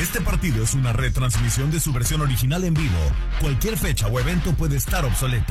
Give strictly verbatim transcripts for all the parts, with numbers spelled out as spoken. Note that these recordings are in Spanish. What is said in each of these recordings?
Este partido es una retransmisión de su versión original en vivo. Cualquier fecha o evento puede estar obsoleto.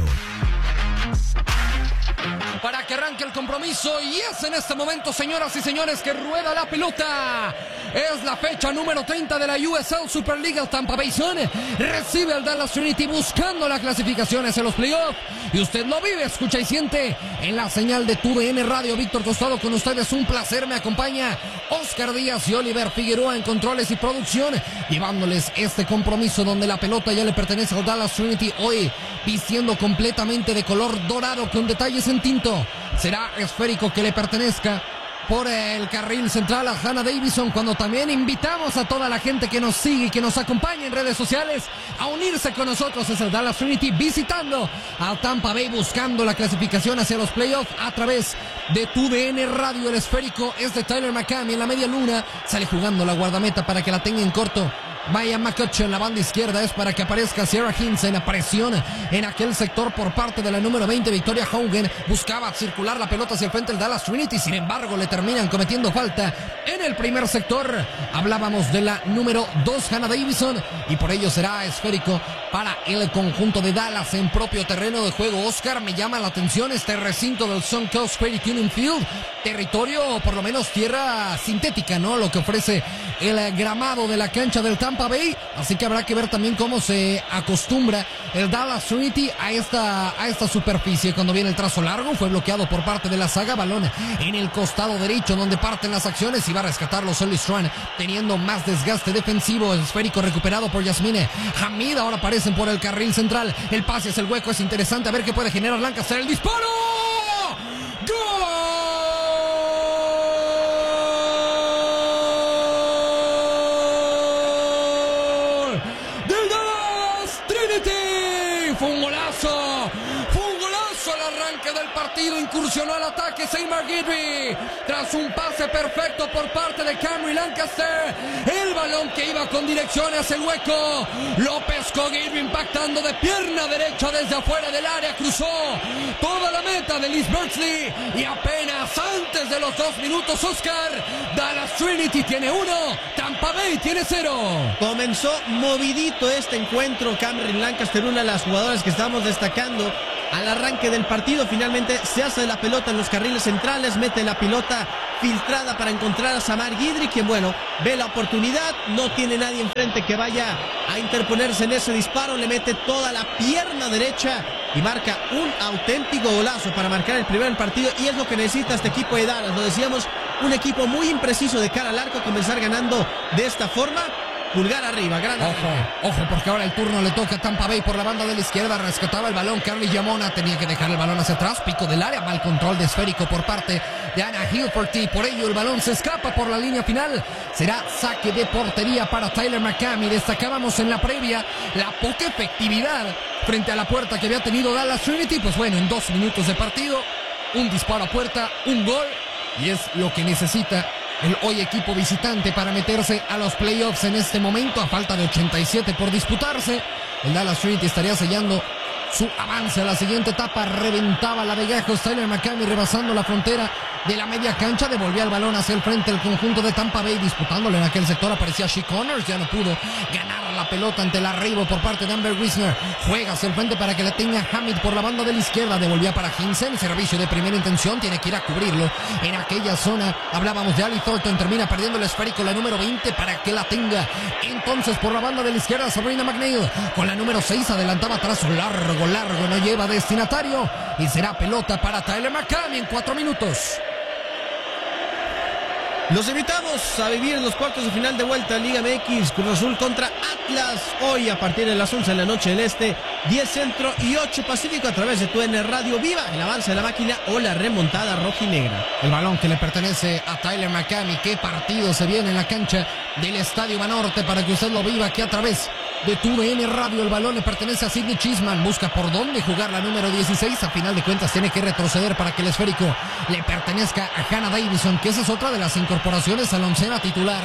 Para que arranque el compromiso, y es en este momento, señoras y señores, que rueda la pelota. Es la fecha número treinta de la U S L Super League. El Tampa Bay Sun recibe al Dallas Trinity buscando la clasificación hacia los playoffs. Y usted lo vive, escucha y siente en la señal de Tu D N Radio. Víctor Tostado con ustedes, un placer. Me acompaña Oscar Díaz y Oliver Figueroa en controles y producción, llevándoles este compromiso donde la pelota ya le pertenece al Dallas Trinity. Hoy vistiendo completamente de color dorado con detalles en tinto. Será esférico que le pertenezca por el carril central a Hannah Davidson, cuando también invitamos a toda la gente que nos sigue y que nos acompaña en redes sociales a unirse con nosotros. Es el Dallas Trinity visitando al Tampa Bay, buscando la clasificación hacia los playoffs a través de Tu D N Radio. El esférico es de Tyler McCamey en la media luna, sale jugando la guardameta para que la tenga en corto Maya McCutcheon. En la banda izquierda es para que aparezca Sierra Hinz en la presión en aquel sector por parte de la número veinte, Victoria Hogan. Buscaba circular la pelota hacia el frente del Dallas Trinity, sin embargo le terminan cometiendo falta en el primer sector. Hablábamos de la número dos, Hannah Davidson, y por ello será esférico para el conjunto de Dallas en propio terreno de juego. Oscar, me llama la atención este recinto del Suncoast Credit Union Field, territorio, por lo menos tierra sintética, ¿no? Lo que ofrece el gramado de la cancha del Tampa Bay, así que habrá que ver también cómo se acostumbra el Dallas Trinity a esta, a esta superficie. Cuando viene el trazo largo, fue bloqueado por parte de la saga, balón en el costado derecho donde parten las acciones, y va a rescatarlo Sully Strand, teniendo más desgaste defensivo. El esférico recuperado por Yasmine Hamid, ahora aparecen por el carril central, el pase hacia el hueco es interesante, a ver qué puede generar Lancaster. El disparo, ¡gol! Fue un golazo, fue un golazo al arranque del partido. Incursionó al ataque Seymour Guidry tras un pase perfecto por parte de Camry Lancaster. El balón que iba con dirección hacia el hueco, lo pescó Guidry impactando de pierna derecha desde afuera del área. Cruzó toda la meta de Liz Bertsley, y apenas antes de los dos minutos, Oscar, Dallas Trinity tiene uno, Tampa Bay tiene cero. Comenzó movidito este encuentro. Camry Lancaster, una de las jugadoras que estamos destacando al arranque del partido, finalmente se hace la pelota en los carriles centrales, mete la pelota filtrada para encontrar a Samar Guidry, quien, bueno, ve la oportunidad, no tiene nadie enfrente que vaya a interponerse en ese disparo, le mete toda la pierna derecha y marca un auténtico golazo para marcar el primero del partido, y es lo que necesita este equipo de Dallas. Lo decíamos, un equipo muy impreciso de cara al arco, comenzar ganando de esta forma. Pulgar arriba, gran ojo, ojo, porque ahora el turno le toca a Tampa Bay por la banda de la izquierda. Rescataba el balón Carly Yamona, tenía que dejar el balón hacia atrás, pico del área, mal control de esférico por parte de Anna Hilferty, por ello el balón se escapa por la línea final. Será saque de portería para Tyler McCamey. Destacábamos en la previa la poca efectividad frente a la puerta que había tenido Dallas Trinity. Pues bueno, en dos minutos de partido, un disparo a puerta, un gol, y es lo que necesita el hoy equipo visitante para meterse a los playoffs en este momento. A falta de ochenta y siete por disputarse, el Dallas Trinity estaría sellando su avance a la siguiente etapa. Reventaba la de Gajos Tyler McCamey, rebasando la frontera de la media cancha, devolvía el balón hacia el frente el conjunto de Tampa Bay, disputándolo en aquel sector. Aparecía She Connors, ya no pudo ganar la pelota ante el arribo por parte de Amber Wisner. Juega hacia el frente para que la tenga Hamid por la banda de la izquierda, devolvía para Hinsen, servicio de primera intención, tiene que ir a cubrirlo en aquella zona. Hablábamos de Ali Thornton, termina perdiendo el esférico la número veinte para que la tenga entonces por la banda de la izquierda Sabrina McNeil, con la número seis adelantaba trazo largo, largo, no lleva destinatario, y será pelota para Tyler McCamey en cuatro minutos. Los invitamos a vivir los cuartos de final de vuelta Liga M X, Cruz Azul contra Atlas, hoy a partir de las once de la noche del Este, diez Centro y ocho Pacífico, a través de Tu N Radio. Viva el avance de la máquina o la remontada rojinegra. El balón que le pertenece a Tyler McCamey. Qué partido se viene en la cancha del Estadio Banorte para que usted lo viva aquí a través de Tu D N Radio. El balón le pertenece a Sidney Chisman, busca por dónde jugar la número dieciséis, a final de cuentas tiene que retroceder para que el esférico le pertenezca a Hannah Davidson, que esa es otra de las incorporaciones a la oncena titular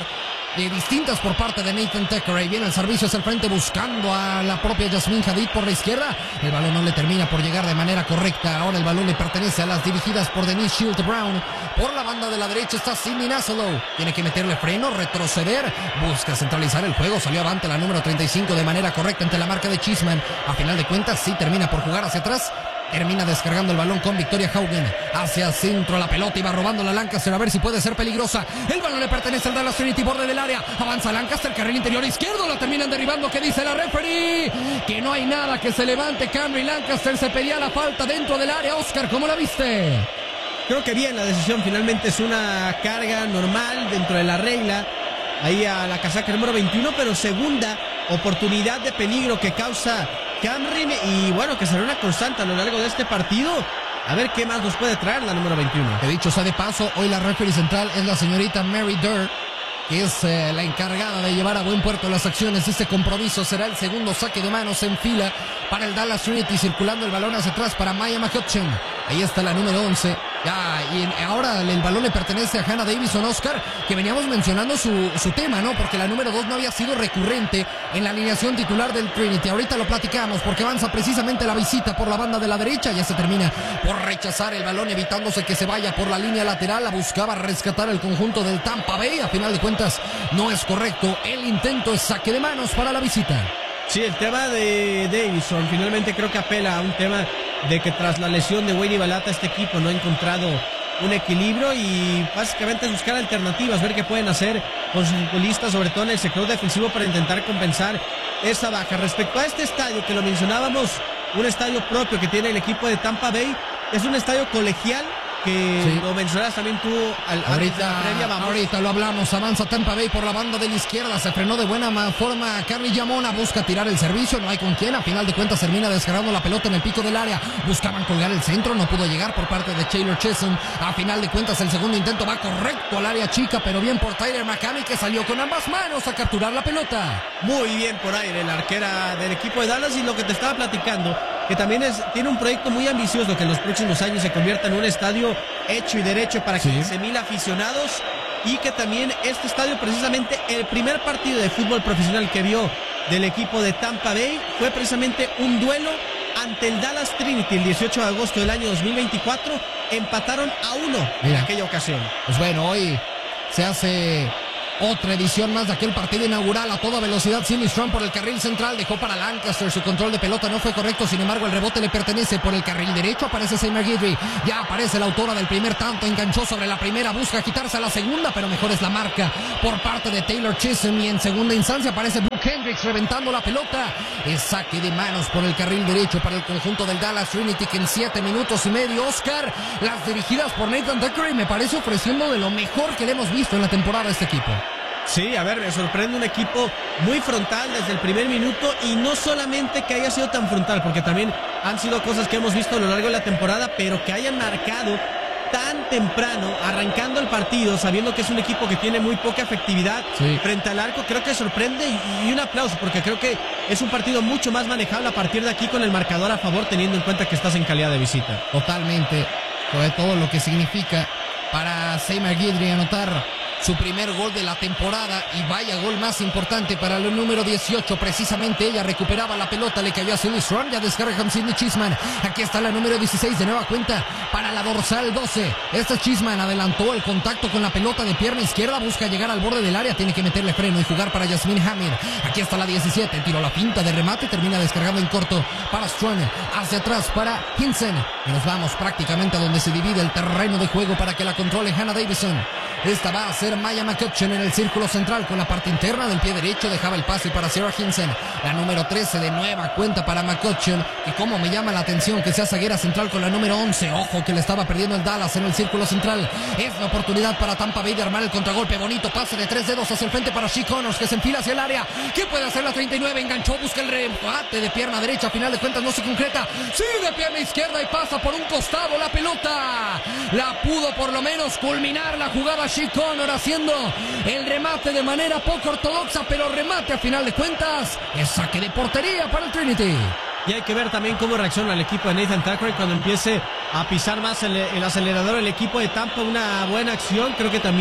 eh, distintas por parte de Nathan Thackeray. Viene el servicio hacia el frente buscando a la propia Yasmine Hadid por la izquierda. El balón no le termina por llegar de manera correcta. Ahora el balón le pertenece a las dirigidas por Denise Shield Brown. Por la banda de la derecha está Sydney Nassalow. Tiene que meterle freno, retroceder. Busca centralizar el juego. Salió avante la número treinta y cinco de manera correcta ante la marca de Cheeseman. A final de cuentas sí termina por jugar hacia atrás. Termina descargando el balón con Victoria Haugen. Hacia centro la pelota y va robando la Lancaster a ver si puede ser peligrosa. El balón le pertenece al Dallas Trinity, borde del área. Avanza Lancaster, carril interior izquierdo. La terminan derribando. ¿Qué dice la referee? Que no hay nada, que se levante Camry Lancaster. Se pedía la falta dentro del área. Oscar, ¿cómo la viste? Creo que bien la decisión. Finalmente es una carga normal dentro de la regla. Ahí a la casaca número veintiuno, pero segunda oportunidad de peligro que causa Camryn y bueno, que será una constante a lo largo de este partido. A ver qué más nos puede traer la número veintiuno. He dicho sea de paso, hoy la referee central es la señorita Mary Durr, que es eh, la encargada de llevar a buen puerto las acciones. Este compromiso será el segundo saque de manos en fila para el Dallas Trinity, circulando el balón hacia atrás para Maya McCutcheon. Ahí está la número once. Ya, y en, ahora el balón le pertenece a Hannah Davison, Oscar, que veníamos mencionando su, su tema, ¿no? Porque la número dos no había sido recurrente en la alineación titular del Trinity. Ahorita lo platicamos porque avanza precisamente la visita por la banda de la derecha. Ya se termina por rechazar el balón, evitándose que se vaya por la línea lateral. La buscaba rescatar el conjunto del Tampa Bay. A final de cuentas no es correcto. El intento es saque de manos para la visita. Sí, el tema de Davison finalmente creo que apela a un tema de que tras la lesión de Wayne Balata este equipo no ha encontrado un equilibrio y básicamente es buscar alternativas, ver qué pueden hacer con sus futbolistas, sobre todo en el sector defensivo, para intentar compensar esa baja. Respecto a este estadio que lo mencionábamos, un estadio propio que tiene el equipo de Tampa Bay, es un estadio colegial que sí. Lo mencionas también tú al, ahorita, previa, vamos. Ahorita lo hablamos. Avanza Tampa Bay por la banda de la izquierda, se frenó de buena forma Carly Yamona, busca tirar el servicio, no hay con quién. A final de cuentas termina descargando la pelota en el pico del área. Buscaban colgar el centro, no pudo llegar por parte de Taylor Chisholm. A final de cuentas el segundo intento va correcto al área chica, pero bien por Tyler McCamey, que salió con ambas manos a capturar la pelota. Muy bien por aire la arquera del equipo de Dallas, y lo que te estaba platicando, que también es, tiene un proyecto muy ambicioso que en los próximos años se convierta en un estadio hecho y derecho para sí. quince mil aficionados, y que también este estadio, precisamente el primer partido de fútbol profesional que vio del equipo de Tampa Bay fue precisamente un duelo ante el Dallas Trinity el dieciocho de agosto del año dos mil veinticuatro. Empataron a uno Mira, en aquella ocasión. Pues bueno, hoy se hace otra edición más de aquel partido inaugural a toda velocidad. Sidney Strong por el carril central, dejó para Lancaster, su control de pelota no fue correcto, sin embargo el rebote le pertenece por el carril derecho. Aparece Seymour Guidry, ya aparece la autora del primer tanto, enganchó sobre la primera, busca quitarse a la segunda, pero mejor es la marca por parte de Taylor Chisholm, y en segunda instancia aparece Brooke Hendricks reventando la pelota. Es saque de manos por el carril derecho para el conjunto del Dallas Trinity, que en siete minutos y medio, Oscar, las dirigidas por Nathan Thackeray, me parece ofreciendo de lo mejor que le hemos visto en la temporada a este equipo. Sí, a ver, me sorprende un equipo muy frontal desde el primer minuto, y no solamente que haya sido tan frontal, porque también han sido cosas que hemos visto a lo largo de la temporada, pero que hayan marcado tan temprano, arrancando el partido, sabiendo que es un equipo que tiene muy poca efectividad sí. frente al arco, creo que sorprende, y, y un aplauso, porque creo que es un partido mucho más manejable a partir de aquí con el marcador a favor, teniendo en cuenta que estás en calidad de visita. Totalmente, sobre todo lo que significa para Seymour Guidry anotar su primer gol de la temporada, y vaya gol más importante para el número dieciocho. Precisamente ella recuperaba la pelota, le cayó a Sidney Strong, ya descarga con Sidney Chisholm. Aquí está la número dieciséis, de nueva cuenta para la dorsal doce. Esta Chisholm adelantó el contacto con la pelota de pierna izquierda, busca llegar al borde del área, tiene que meterle freno y jugar para Yasmine Hamid. Aquí está la diecisiete, tiró la pinta de remate, termina descargando en corto para Strong, hacia atrás para Hinson, y nos vamos prácticamente a donde se divide el terreno de juego para que la controle Hannah Davison. Esta va a ser Maya McCutcheon en el círculo central con la parte interna del pie derecho, dejaba el pase para Sarah Hinson. La número trece de nueva cuenta para McCutcheon, y como me llama la atención que sea zaguera central con la número once. Ojo que le estaba perdiendo el Dallas en el círculo central. Es la oportunidad para Tampa Bay de armar el contragolpe. Bonito pase de tres dedos hacia el frente para She Connors, que se enfila hacia el área. ¿Qué puede hacer la treinta y nueve? Enganchó, busca el remate de pierna derecha, a final de cuentas no se concreta. Sí, de pierna izquierda, y pasa por un costado la pelota. La pudo por lo menos culminar la jugada She Connor, haciendo el remate de manera poco ortodoxa, pero remate a final de cuentas. Es saque de portería para el Trinity. Y hay que ver también cómo reacciona el equipo de Nathan Thackeray cuando empiece a pisar más el, el acelerador el equipo de Tampa. Una buena acción, creo que también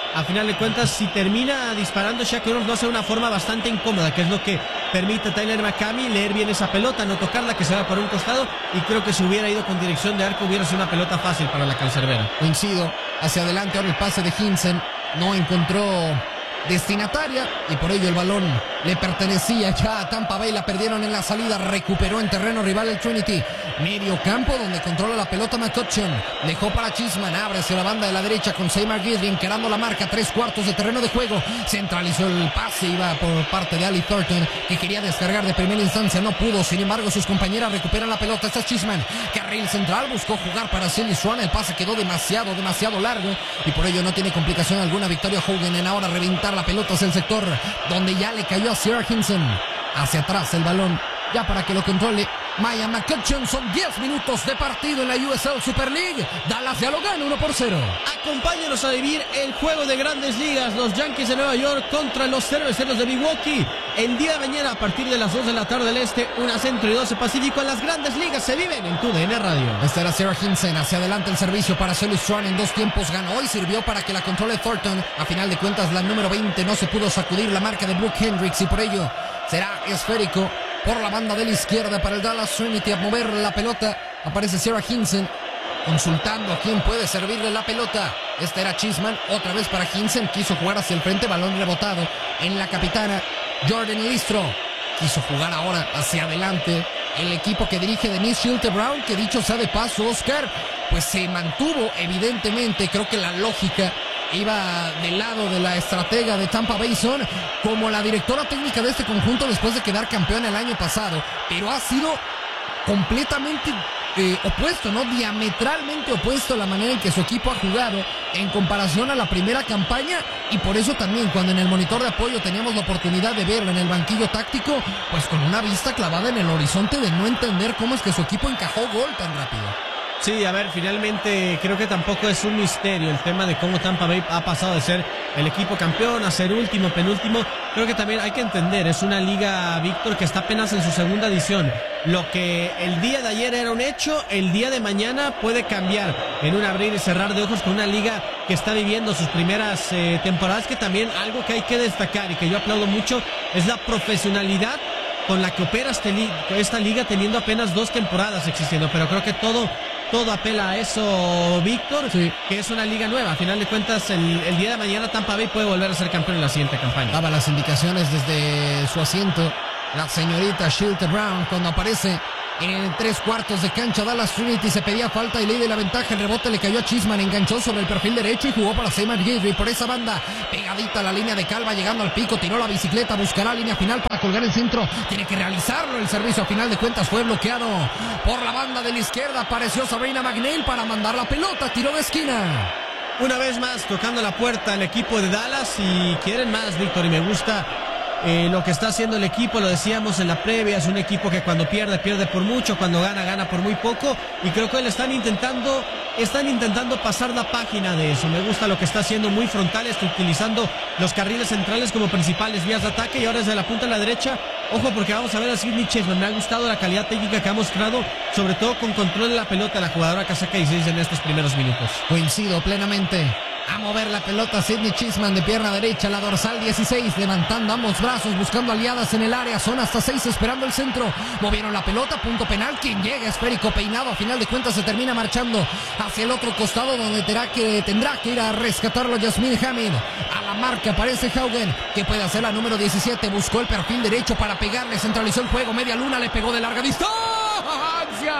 a final de cuentas, si termina disparando, Shaq O'Neal lo hace de una forma bastante incómoda, que es lo que permite a Tyler McCamey leer bien esa pelota, no tocarla, que se va por un costado, y creo que si hubiera ido con dirección de arco hubiera sido una pelota fácil para la cancerbera. Coincido, hacia adelante ahora el pase de Hinsen, no encontró destinataria y por ello el balón le pertenecía ya a Tampa Bay. La perdieron en la salida, recuperó en terreno rival el Trinity, medio campo donde controla la pelota McCutcheon, dejó para Cheeseman, abre hacia la banda de la derecha con Seymour Guidry encarando la marca, tres cuartos de terreno de juego, centralizó el pase, iba por parte de Ali Thornton que quería descargar de primera instancia, no pudo, sin embargo sus compañeras recuperan la pelota, está Cheeseman, carril central, buscó jugar para Cindy Swan, el pase quedó demasiado, demasiado largo y por ello no tiene complicación alguna Victoria Hogan en ahora reventar la pelota hacia el sector donde ya le cayó a Sierra Hinson, hacia atrás el balón ya para que lo controle Maya McCutcheon. Son diez minutos de partido en la U S L Super League. Dallas ya lo gana uno por cero. Acompáñanos a vivir el juego de Grandes Ligas, los Yankees de Nueva York contra los Cerveceros de Milwaukee. El día de mañana a partir de las dos de la tarde del este, una centro y doce pacífico. En las Grandes Ligas se viven en tu D N Radio. Esta era Sierra Hinson, hacia adelante el servicio para Celly Strong en dos tiempos, ganó y sirvió para que la controle Thornton. A final de cuentas la número veinte no se pudo sacudir la marca de Brooke Hendricks y por ello será esférico por la banda de la izquierda para el Dallas Trinity. A mover la pelota aparece Sierra Hinson consultando a quién puede servirle la pelota. Esta era Cheeseman, otra vez para Hinson, quiso jugar hacia el frente, balón rebotado en la capitana Jordan Listro, quiso jugar ahora hacia adelante el equipo que dirige Denise Schulte Brown, que dicho sea de paso, Oscar, pues se mantuvo evidentemente, creo que la lógica iba del lado de la estratega de Tampa Bay Sun, como la directora técnica de este conjunto después de quedar campeón el año pasado, pero ha sido completamente eh, opuesto, ¿no? Diametralmente opuesto a la manera en que su equipo ha jugado en comparación a la primera campaña, y por eso también cuando en el monitor de apoyo teníamos la oportunidad de verlo en el banquillo táctico, pues con una vista clavada en el horizonte de no entender cómo es que su equipo encajó gol tan rápido. Sí, a ver, finalmente creo que tampoco es un misterio el tema de cómo Tampa Bay ha pasado de ser el equipo campeón a ser último, penúltimo. Creo que también hay que entender, es una liga, Víctor, que está apenas en su segunda edición. Lo que el día de ayer era un hecho, el día de mañana puede cambiar en un abrir y cerrar de ojos con una liga que está viviendo sus primeras eh, temporadas, que también algo que hay que destacar y que yo aplaudo mucho es la profesionalidad con la que opera este li- esta liga teniendo apenas dos temporadas existiendo, pero creo que todo... Todo apela a eso, Víctor, sí, que es una liga nueva. A final de cuentas, el, el día de mañana Tampa Bay puede volver a ser campeón en la siguiente campaña. Daba las indicaciones desde su asiento la señorita Schulte Brown cuando aparece en tres cuartos de cancha. Dallas Trinity se pedía falta y ley de la ventaja. El rebote le cayó a Cheeseman, enganchó sobre el perfil derecho y jugó para Seymour Guidry por esa banda, pegadita a la línea de Calva, llegando al pico, tiró la bicicleta, buscará línea final para colgar el centro, tiene que realizarlo, el servicio a final de cuentas fue bloqueado por la banda de la izquierda. Apareció Sabrina McNeil para mandar la pelota, tiró de esquina. Una vez más tocando la puerta el equipo de Dallas y quieren más, Víctor, y me gusta Eh, lo que está haciendo el equipo, lo decíamos en la previa, es un equipo que cuando pierde, pierde por mucho, cuando gana, gana por muy poco, y creo que le están intentando, están intentando pasar la página de eso. Me gusta lo que está haciendo, muy frontales, utilizando los carriles centrales como principales vías de ataque, y ahora desde la punta a la derecha, ojo porque vamos a ver a Sydney Cheeseman. Me ha gustado la calidad técnica que ha mostrado, sobre todo con control de la pelota, la jugadora que saca dieciséis en estos primeros minutos. Coincido plenamente. A mover la pelota Sydney Cheeseman de pierna derecha, la dorsal dieciséis, levantando ambos brazos, buscando aliadas en el área, son hasta seis esperando el centro, movieron la pelota, punto penal, quien llega, esférico peinado, a final de cuentas se termina marchando hacia el otro costado donde tendrá que, tendrá que ir a rescatarlo Jasmine Hamid. A la marca aparece Haugen, que puede hacer la número diecisiete, buscó el perfil derecho para pegarle, centralizó el juego, media luna, le pegó de larga distancia.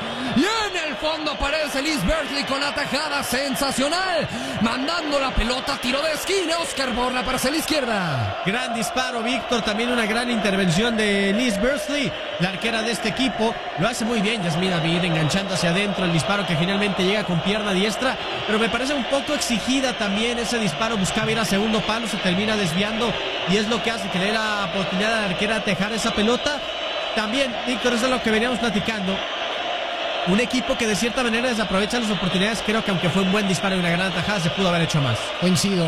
Y en el fondo aparece Liz Bersley con la tajada sensacional, mandando la pelota, tiro de esquina, Oscar Borna para hacia la izquierda. Gran disparo, Víctor, también una gran intervención de Liz Bersley, la arquera de este equipo. Lo hace muy bien Jasmine David, enganchando hacia adentro el disparo que finalmente llega con pierna diestra, pero me parece un poco exigida también ese disparo, buscaba ir a segundo palo, se termina desviando y es lo que hace que le dé la oportunidad a la arquera de tejar esa pelota. También, Víctor, eso es lo que veníamos platicando. Un equipo que de cierta manera desaprovecha las oportunidades. Creo que aunque fue un buen disparo y una gran tajada, se pudo haber hecho más. Coincido.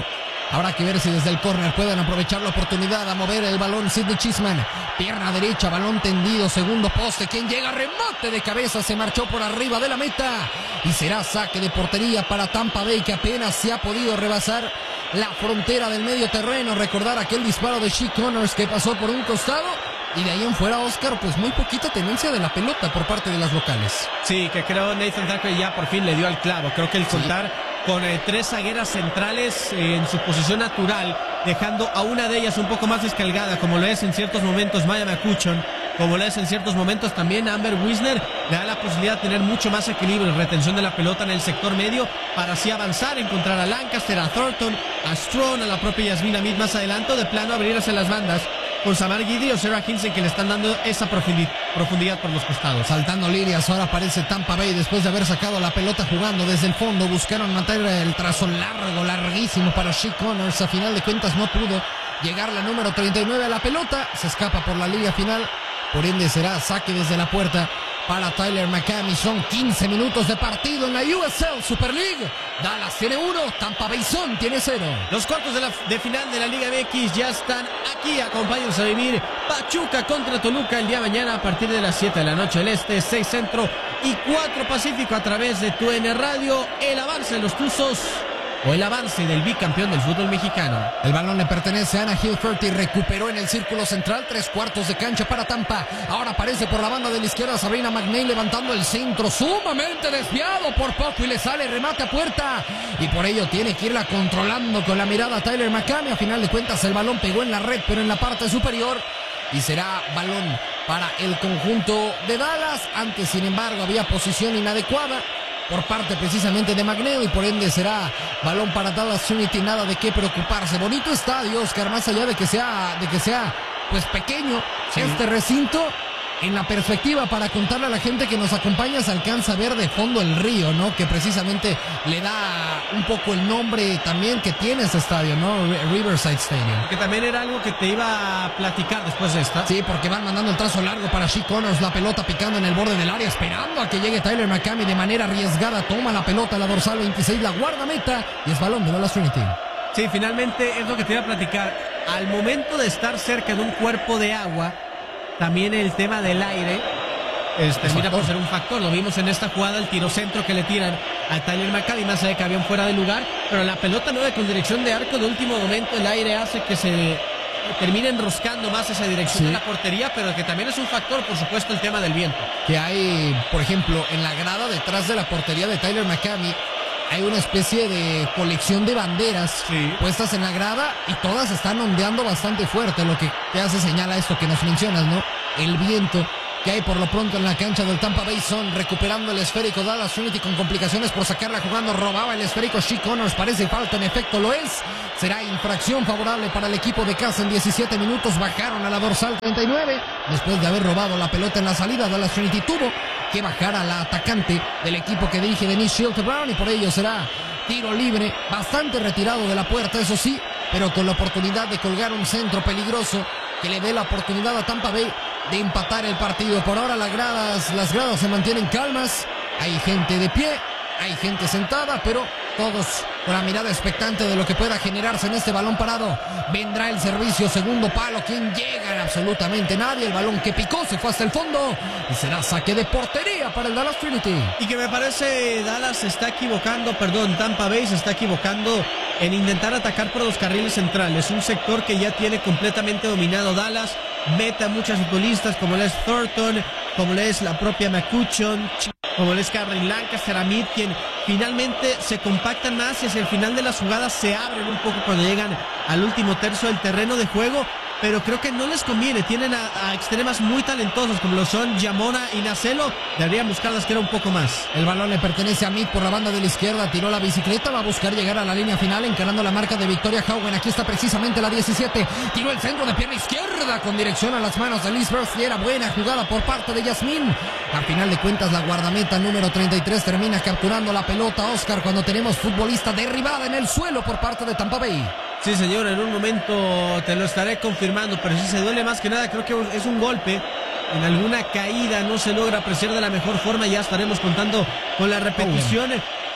Habrá que ver si desde el córner pueden aprovechar la oportunidad a mover el balón. Sidney Chisman, pierna derecha, balón tendido, segundo poste. Quien llega, remate de cabeza, se marchó por arriba de la meta. Y será saque de portería para Tampa Bay, que apenas se ha podido rebasar la frontera del medio terreno. Recordar aquel disparo de Shea Connors que pasó por un costado. Y de ahí en fuera, Oscar, pues muy poquita tenencia de la pelota por parte de las locales. Sí, que creo Nathan Thackeray ya por fin le dio al clavo. Creo que el contar sí. con eh, tres zagueras centrales eh, en su posición natural, dejando a una de ellas un poco más descargada, como lo es en ciertos momentos Maya McCutcheon, como lo es en ciertos momentos también Amber Wisner, le da la posibilidad de tener mucho más equilibrio y retención de la pelota en el sector medio, para así avanzar, encontrar a Lancaster, a Thornton, a Strong, a la propia Yasmine Amit más adelante, o de plano abrir hacia las bandas con Samar Giddy o Sarah Hinson, que le están dando esa profundidad por los costados. Saltando líneas, ahora aparece Tampa Bay después de haber sacado la pelota jugando desde el fondo. Buscaron matar el trazo largo, larguísimo para Shea Connors. A final de cuentas no pudo llegar la número treinta y nueve a la pelota. Se escapa por la línea final. Por ende será saque desde la puerta para Tyler McCamey. Son quince minutos de partido en la U S L Super League. Dallas tiene uno, Tampa Bay Sun tiene cero. Los cuartos de, la, de final de la Liga M X ya están aquí. Acompáñanos a vivir Pachuca contra Toluca el día de mañana a partir de las siete de la noche. El este, seis centro y cuatro pacífico a través de tu N Radio. El avance de los Tuzos o el avance del bicampeón del fútbol mexicano. El balón le pertenece a Anna Hilfert y recuperó en el círculo central. Tres cuartos de cancha para Tampa. Ahora aparece por la banda de la izquierda Sabrina McNeil levantando el centro, sumamente desviado por poco y le sale remate a puerta. Y por ello tiene que irla controlando con la mirada Tyler McCamey. A final de cuentas el balón pegó en la red, pero en la parte superior. Y será balón para el conjunto de Dallas. Antes, sin embargo, había posición inadecuada por parte precisamente de McNeil y por ende será balón para Dallas Trinity. Nada de qué preocuparse. Bonito estadio, Oscar, más allá de que sea, de que sea pues pequeño, sí. Este recinto, en la perspectiva para contarle a la gente que nos acompaña, se alcanza a ver de fondo el río, ¿no? Que precisamente le da un poco el nombre también que tiene ese estadio, ¿no? Riverside Stadium. Que también era algo que te iba a platicar después de esta. Sí, porque van mandando el trazo largo para Shea Connors, la pelota picando en el borde del área, esperando a que llegue Tyler McCamey de manera arriesgada. Toma la pelota, la dorsal veintiséis, la guarda meta y es balón de Dallas Trinity. Sí, finalmente es lo que te iba a platicar. Al momento de estar cerca de un cuerpo de agua, también el tema del aire es, termina por ser un factor. Lo vimos en esta jugada, el tiro centro que le tiran a Tyler McCamey, más allá de que habían fuera de lugar, pero la pelota no ve con dirección de arco. De último momento el aire hace que se termine enroscando más esa dirección, sí, de la portería, pero que también es un factor, por supuesto, el tema del viento. Que hay, por ejemplo, en la grada detrás de la portería de Tyler McCamey, hay una especie de colección de banderas, sí, puestas en la grada y todas están ondeando bastante fuerte, lo que te hace señala esto que nos mencionas, ¿no? El viento que hay por lo pronto en la cancha del Tampa Bay Sun. Recuperando el esférico Dallas Trinity con complicaciones por sacarla jugando. Robaba el esférico Shea Connors. Parece falta, en efecto lo es. Será infracción favorable para el equipo de casa. En diecisiete minutos bajaron a la dorsal treinta y nueve. Después de haber robado la pelota en la salida, Dallas Trinity tuvo que bajar a la atacante del equipo que dirige Denise Schilte Brown. Y por ello será tiro libre, bastante retirado de la puerta, eso sí, pero con la oportunidad de colgar un centro peligroso que le dé la oportunidad a Tampa Bay de empatar el partido. Por ahora las gradas, las gradas se mantienen calmas. Hay gente de pie, hay gente sentada, pero todos con la mirada expectante de lo que pueda generarse en este balón parado. Vendrá el servicio, segundo palo. ¿Quién llega? Absolutamente nadie. El balón que picó se fue hasta el fondo y será saque de portería para el Dallas Trinity. Y que me parece Dallas se está equivocando, perdón, Tampa Bay se está equivocando en intentar atacar por los carriles centrales. Un sector que ya tiene completamente dominado Dallas. Mete a muchas futbolistas como les Thornton, como les la propia McCutcheon, como les Caroline Lancaster, Amit, quien finalmente se compactan más y hacia el final de las jugadas se abren un poco cuando llegan al último tercio del terreno de juego, pero creo que no les conviene. Tienen a, a extremas muy talentosas como lo son Yamona y Nacelo. Deberían buscarlas que era un poco más. El balón le pertenece a Mead por la banda de la izquierda. Tiró la bicicleta, va a buscar llegar a la línea final encarando la marca de Victoria Haugen. Aquí está precisamente la diecisiete. Tiró el centro de pierna izquierda con dirección a las manos de Liz Burst y era buena jugada por parte de Yasmín. A final de cuentas la guardameta número treinta y tres termina capturando la pelota, Oscar, cuando tenemos futbolista derribada en el suelo por parte de Tampa Bay. Sí, señor, en un momento te lo estaré confirmando, pero si se duele más que nada, creo que es un golpe. En alguna caída no se logra apreciar de la mejor forma, ya estaremos contando con la repetición.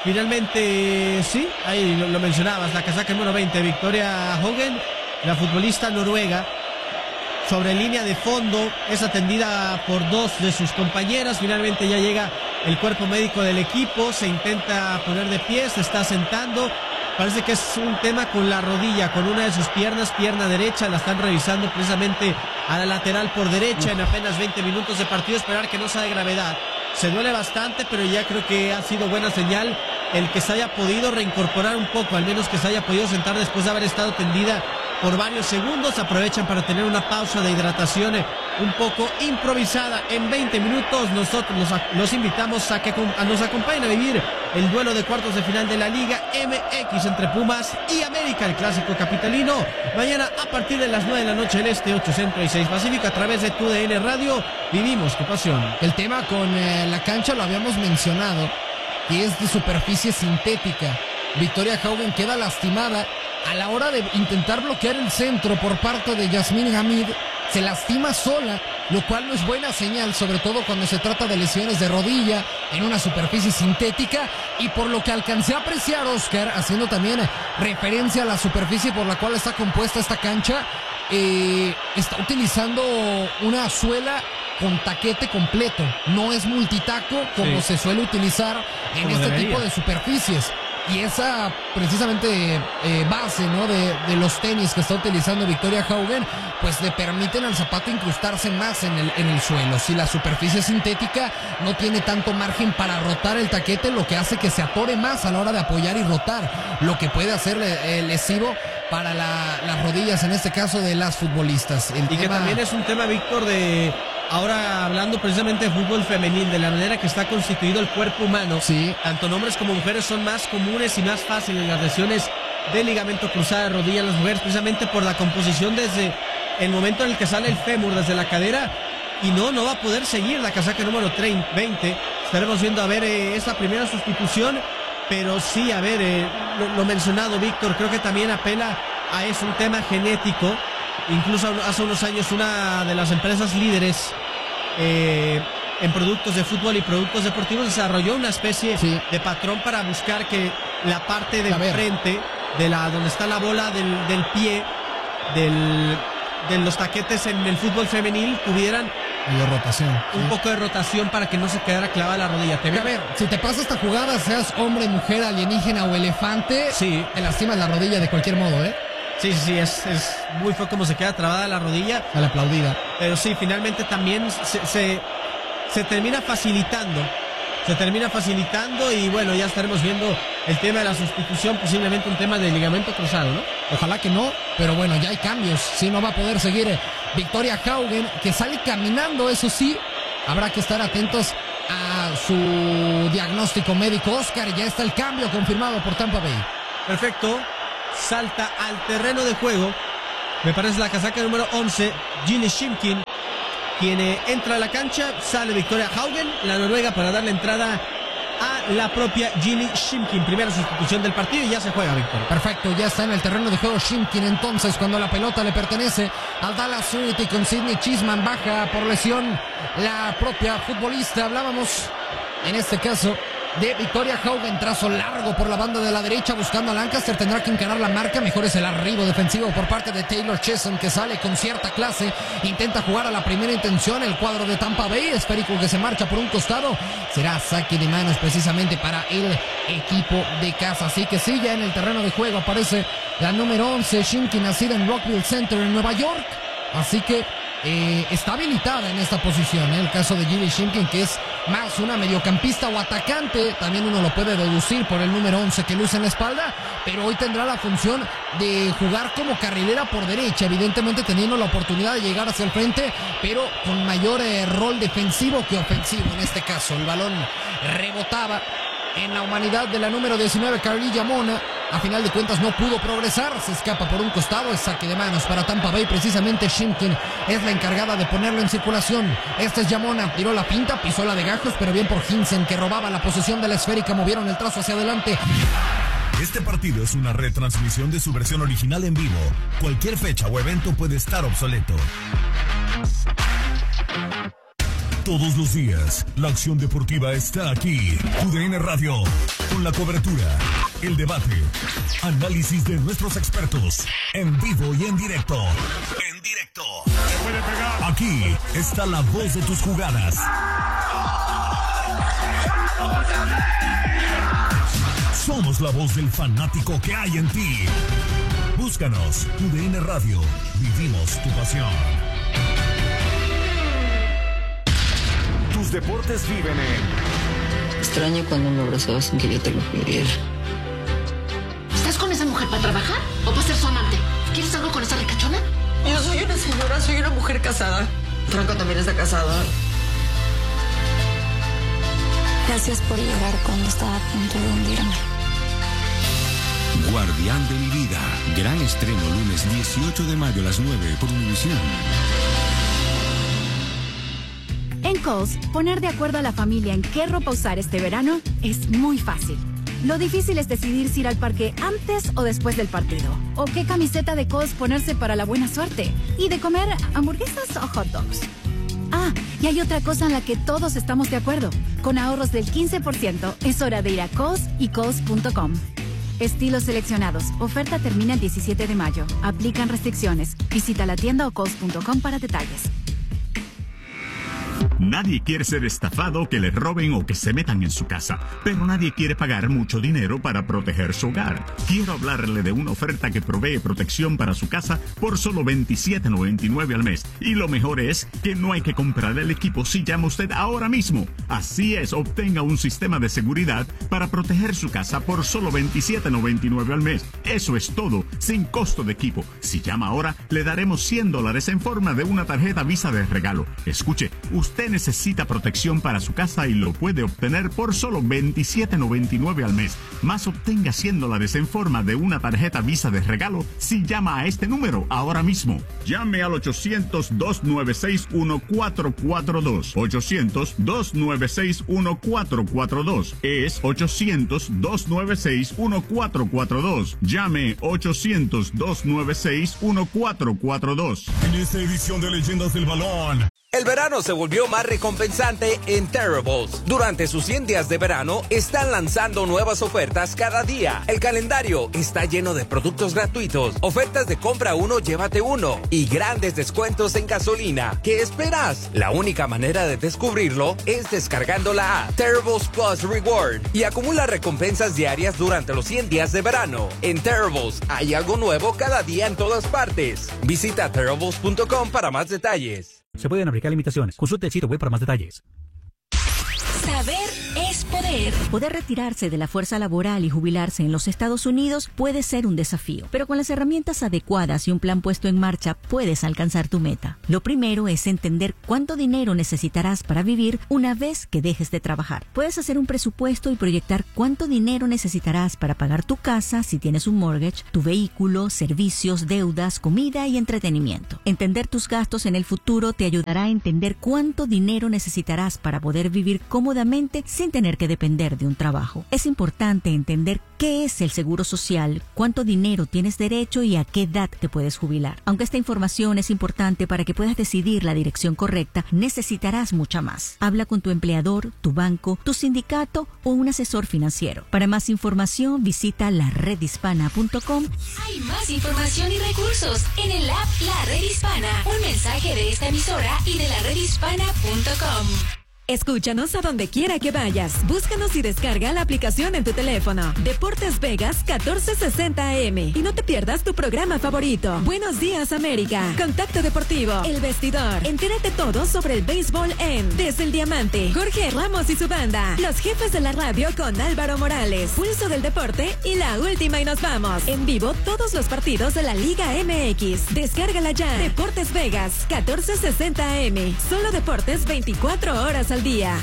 finalmente, sí, ahí lo, lo mencionabas, la casaca número veinte, Victoria Haugen, la futbolista noruega, sobre línea de fondo, es atendida por dos de sus compañeras, finalmente ya llega el cuerpo médico del equipo, se intenta poner de pie, se está sentando, parece que es un tema con la rodilla, con una de sus piernas, pierna derecha, la están revisando precisamente a la lateral por derecha en apenas veinte minutos de partido, esperar que no sea de gravedad. Se duele bastante, pero ya creo que ha sido buena señal el que se haya podido reincorporar un poco, al menos que se haya podido sentar después de haber estado tendida por varios segundos. Aprovechan para tener una pausa de hidratación un poco improvisada en veinte minutos. Nosotros los, los invitamos a que a nos acompañen a vivir el duelo de cuartos de final de la Liga M X entre Pumas y América, el clásico capitalino. Mañana a partir de las nueve de la noche del Este, ocho Centro y seis Pacífico, a través de Tu D N Radio. Vivimos tu pasión. El tema con eh, la cancha lo habíamos mencionado, que es de superficie sintética. Victoria Haugen queda lastimada a la hora de intentar bloquear el centro por parte de Yasmine Hamid. Se lastima sola, lo cual no es buena señal, sobre todo cuando se trata de lesiones de rodilla en una superficie sintética. Y por lo que alcancé a apreciar, Oscar, haciendo también referencia a la superficie por la cual está compuesta esta cancha, eh, está utilizando una suela con taquete completo, no es multitaco como sí. se suele utilizar en como este debería. tipo de superficies. Y esa precisamente eh, base, ¿no? de, de los tenis que está utilizando Victoria Haugen, pues le permiten al zapato incrustarse más en el, en el suelo. Si la superficie sintética no tiene tanto margen para rotar el taquete, lo que hace que se atore más a la hora de apoyar y rotar, lo que puede hacer eh, lesivo para la, las rodillas, en este caso de las futbolistas. El y tema... que también es un tema, Víctor, de... Ahora hablando precisamente de fútbol femenil, de la manera que está constituido el cuerpo humano, sí. tanto en hombres como mujeres son más comunes y más fáciles las lesiones de ligamento cruzado de rodilla en las mujeres, precisamente por la composición desde el momento en el que sale el fémur, desde la cadera, y no, no va a poder seguir la casaca número veinte. Estaremos viendo a ver eh, esa primera sustitución, pero sí, a ver, eh, lo, lo mencionado, Víctor, creo que también apela a eso, un tema genético. Incluso hace unos años una de las empresas líderes eh, en productos de fútbol y productos deportivos desarrolló una especie sí. de patrón para buscar que la parte de frente, de la donde está la bola del, del pie, del, de los taquetes en el fútbol femenil tuvieran de rotación, un sí. poco de rotación para que no se quedara clavada la rodilla. ¿Te a ver, si te pasa esta jugada, seas hombre, mujer, alienígena o elefante, sí. te lastimas la rodilla de cualquier modo, ¿eh? Sí, sí, sí, es, es muy feo como se queda trabada la rodilla. A la aplaudida. Pero sí, finalmente también se, se, se termina facilitando. Se termina facilitando y bueno, ya estaremos viendo el tema de la sustitución, posiblemente un tema de ligamento cruzado, ¿no? Ojalá que no, pero bueno, ya hay cambios. Sí, no va a poder seguir Victoria Haugen, que sale caminando, eso sí. Habrá que estar atentos a su diagnóstico médico. Oscar, ya está el cambio confirmado por Tampa Bay. Perfecto. Salta al terreno de juego, me parece la casaca número once, Ginny Shimkin, quien eh, entra a la cancha. Sale Victoria Haugen, la noruega, para darle entrada a la propia Ginny Shimkin. Primera sustitución del partido y ya se juega, Víctor. Perfecto, ya está en el terreno de juego Shimkin entonces, cuando la pelota le pertenece al Dallas Unity con Sidney Chisman. Baja por lesión la propia futbolista. Hablábamos en este caso de Victoria Haugen, trazo largo por la banda de la derecha buscando a Lancaster, tendrá que encarar la marca. Mejor es el arribo defensivo por parte de Taylor Chesson, que sale con cierta clase, intenta jugar a la primera intención el cuadro de Tampa Bay. Esférico que se marcha por un costado, será saque de manos precisamente para el equipo de casa. Así que sí, ya en el terreno de juego aparece la número once, Shimkin, nacida en Rockville Center en Nueva York, así que Eh, está habilitada en esta posición, ¿eh? El caso de Ginny Shimkin, que es más una mediocampista o atacante, también uno lo puede deducir por el número once que luce en la espalda, pero hoy tendrá la función de jugar como carrilera por derecha, evidentemente teniendo la oportunidad de llegar hacia el frente, pero con mayor eh, rol defensivo que ofensivo en este caso. El balón rebotaba en la humanidad de la número diecinueve, Carly Yamona. A final de cuentas no pudo progresar, se escapa por un costado, es saque de manos para Tampa Bay. Precisamente Shimkin es la encargada de ponerlo en circulación. Este es Yamona, tiró la pinta, pisó la de gajos, pero bien por Hinsen, que robaba la posesión de la esférica, movieron el trazo hacia adelante. Este partido es una retransmisión de su versión original en vivo. Cualquier fecha o evento puede estar obsoleto. Todos los días, la acción deportiva está aquí. Tu D N Radio. con la cobertura, el debate, análisis de nuestros expertos, en vivo y en directo. En directo. Aquí está la voz de tus jugadas. Somos la voz del fanático que hay en ti. Búscanos, U D N Radio. Vivimos tu pasión. Tus deportes viven en... Extraño cuando me abrazabas sin que yo te lo pidiera. ¿Estás con esa mujer para trabajar o para ser su amante? ¿Quieres algo con esa ricachona? Yo soy una señora, soy una mujer casada. Franco también está casado. Gracias por llegar cuando estaba a punto de hundirme. Guardián de mi vida. Gran estreno lunes dieciocho de mayo a las nueve por Univisión. En Kohl's, poner de acuerdo a la familia en qué ropa usar este verano es muy fácil. Lo difícil es decidir si ir al parque antes o después del partido. O qué camiseta de Kohl's ponerse para la buena suerte. Y de comer hamburguesas o hot dogs. Ah, y hay otra cosa en la que todos estamos de acuerdo. Con ahorros del quince por ciento, es hora de ir a Kohl's y Kohl's punto com. Estilos seleccionados. Oferta termina el diecisiete de mayo. Aplican restricciones. Visita la tienda o Kohl's punto com para detalles. Nadie quiere ser estafado, o que le roben o que se metan en su casa, pero nadie quiere pagar mucho dinero para proteger su hogar. Quiero hablarle de una oferta que provee protección para su casa por solo veintisiete noventa y nueve al mes. Y lo mejor es que no hay que comprar el equipo si llama usted ahora mismo. Así es, obtenga un sistema de seguridad para proteger su casa por solo veintisiete noventa y nueve al mes. Eso es todo, sin costo de equipo. Si llama ahora, le daremos cien dólares en forma de una tarjeta Visa de regalo. Escuche, usted necesita protección para su casa y lo puede obtener por solo veintisiete noventa y nueve al mes. Más obtenga cien dólares en forma de una tarjeta Visa de regalo si llama a este número ahora mismo. Llame al ochocientos, dos nueve seis, uno cuatro cuatro dos. ochocientos, dos nueve seis, uno cuatro cuatro dos. Es ochocientos, dos nueve seis, uno cuatro cuatro dos. Llame ochocientos, dos nueve seis, uno cuatro cuatro dos. En esta edición de Leyendas del Balón. El verano se volvió más recompensante en Terribles. Durante sus cien días de verano, están lanzando nuevas ofertas cada día. El calendario está lleno de productos gratuitos, ofertas de compra uno, llévate uno y grandes descuentos en gasolina. ¿Qué esperas? La única manera de descubrirlo es descargando la app Terribles Plus Reward y acumula recompensas diarias durante los cien días de verano. En Terribles hay algo nuevo cada día en todas partes. Visita terribles punto com para más detalles. Se pueden aplicar limitaciones. Consulte el sitio web para más detalles. Saber es poder. Poder retirarse de la fuerza laboral y jubilarse en los Estados Unidos puede ser un desafío, pero con las herramientas adecuadas y un plan puesto en marcha puedes alcanzar tu meta. Lo primero es entender cuánto dinero necesitarás para vivir una vez que dejes de trabajar. Puedes hacer un presupuesto y proyectar cuánto dinero necesitarás para pagar tu casa si tienes un mortgage, tu vehículo, servicios, deudas, comida y entretenimiento. Entender tus gastos en el futuro te ayudará a entender cuánto dinero necesitarás para poder vivir cómodamente sin tener que depender de un trabajo. Es importante entender qué es el seguro social, cuánto dinero tienes derecho y a qué edad te puedes jubilar. Aunque esta información es importante para que puedas decidir la dirección correcta, necesitarás mucha más. Habla con tu empleador, tu banco, tu sindicato o un asesor financiero. Para más información, visita la red hispana punto com. Hay más información y recursos en el app La Red Hispana. Un mensaje de esta emisora y de la red hispana punto com. Escúchanos a donde quiera que vayas. Búscanos y descarga la aplicación en tu teléfono. Deportes Vegas catorce sesenta A M. Y no te pierdas tu programa favorito. Buenos días, América. Contacto Deportivo. El Vestidor. Entérate todo sobre el béisbol en Desde el Diamante. Jorge Ramos y su banda. Los jefes de la radio con Álvaro Morales. Pulso del Deporte y la última y nos vamos. En vivo todos los partidos de la Liga M X. Descárgala ya. Deportes Vegas catorce sesenta A M. Solo deportes veinticuatro horas al día.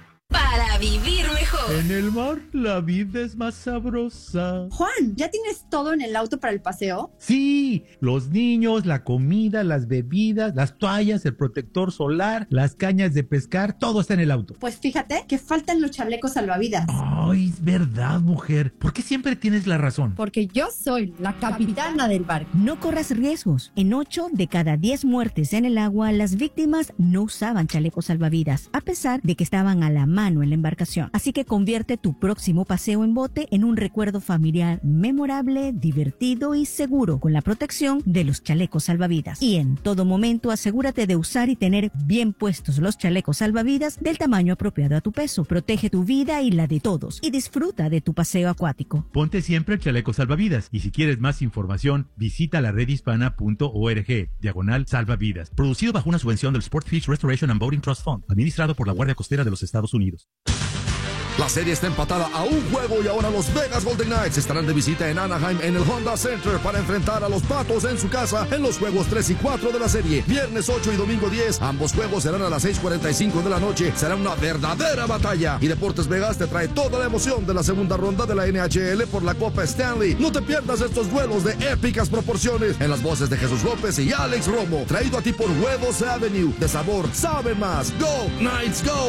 Para vivir mejor. En el mar, la vida es más sabrosa. Juan, ¿ya tienes todo en el auto para el paseo? Sí, los niños, la comida, las bebidas, las toallas, el protector solar, las cañas de pescar, todo está en el auto. Pues fíjate que faltan los chalecos salvavidas. Ay, es verdad, mujer. ¿Por qué siempre tienes la razón? Porque yo soy la capitana del barco. No corras riesgos. En ocho de cada diez muertes en el agua, las víctimas no usaban chalecos salvavidas, a pesar de que estaban a la mano en la embarcación. Así que convierte tu próximo paseo en bote en un recuerdo familiar memorable, divertido y seguro, con la protección de los chalecos salvavidas. Y en todo momento asegúrate de usar y tener bien puestos los chalecos salvavidas del tamaño apropiado a tu peso. Protege tu vida y la de todos y disfruta de tu paseo acuático. Ponte siempre el chaleco salvavidas y si quieres más información, visita la redhispana punto org, diagonal salvavidas. Producido bajo una subvención del Sportfish Restoration and Boating Trust Fund, administrado por la Guardia Costera de los Estados Unidos. La serie está empatada a un juego y ahora los Vegas Golden Knights estarán de visita en Anaheim en el Honda Center para enfrentar a los Patos en su casa en los juegos tres y cuatro de la serie. Viernes ocho y domingo diez, ambos juegos serán a las seis cuarenta y cinco de la noche. Será una verdadera batalla. Y Deportes Vegas te trae toda la emoción de la segunda ronda de la N H L por la Copa Stanley. No te pierdas estos duelos de épicas proporciones en las voces de Jesús López y Alex Romo. Traído a ti por Huevos Avenue. De sabor, sabe más. Go Knights, go.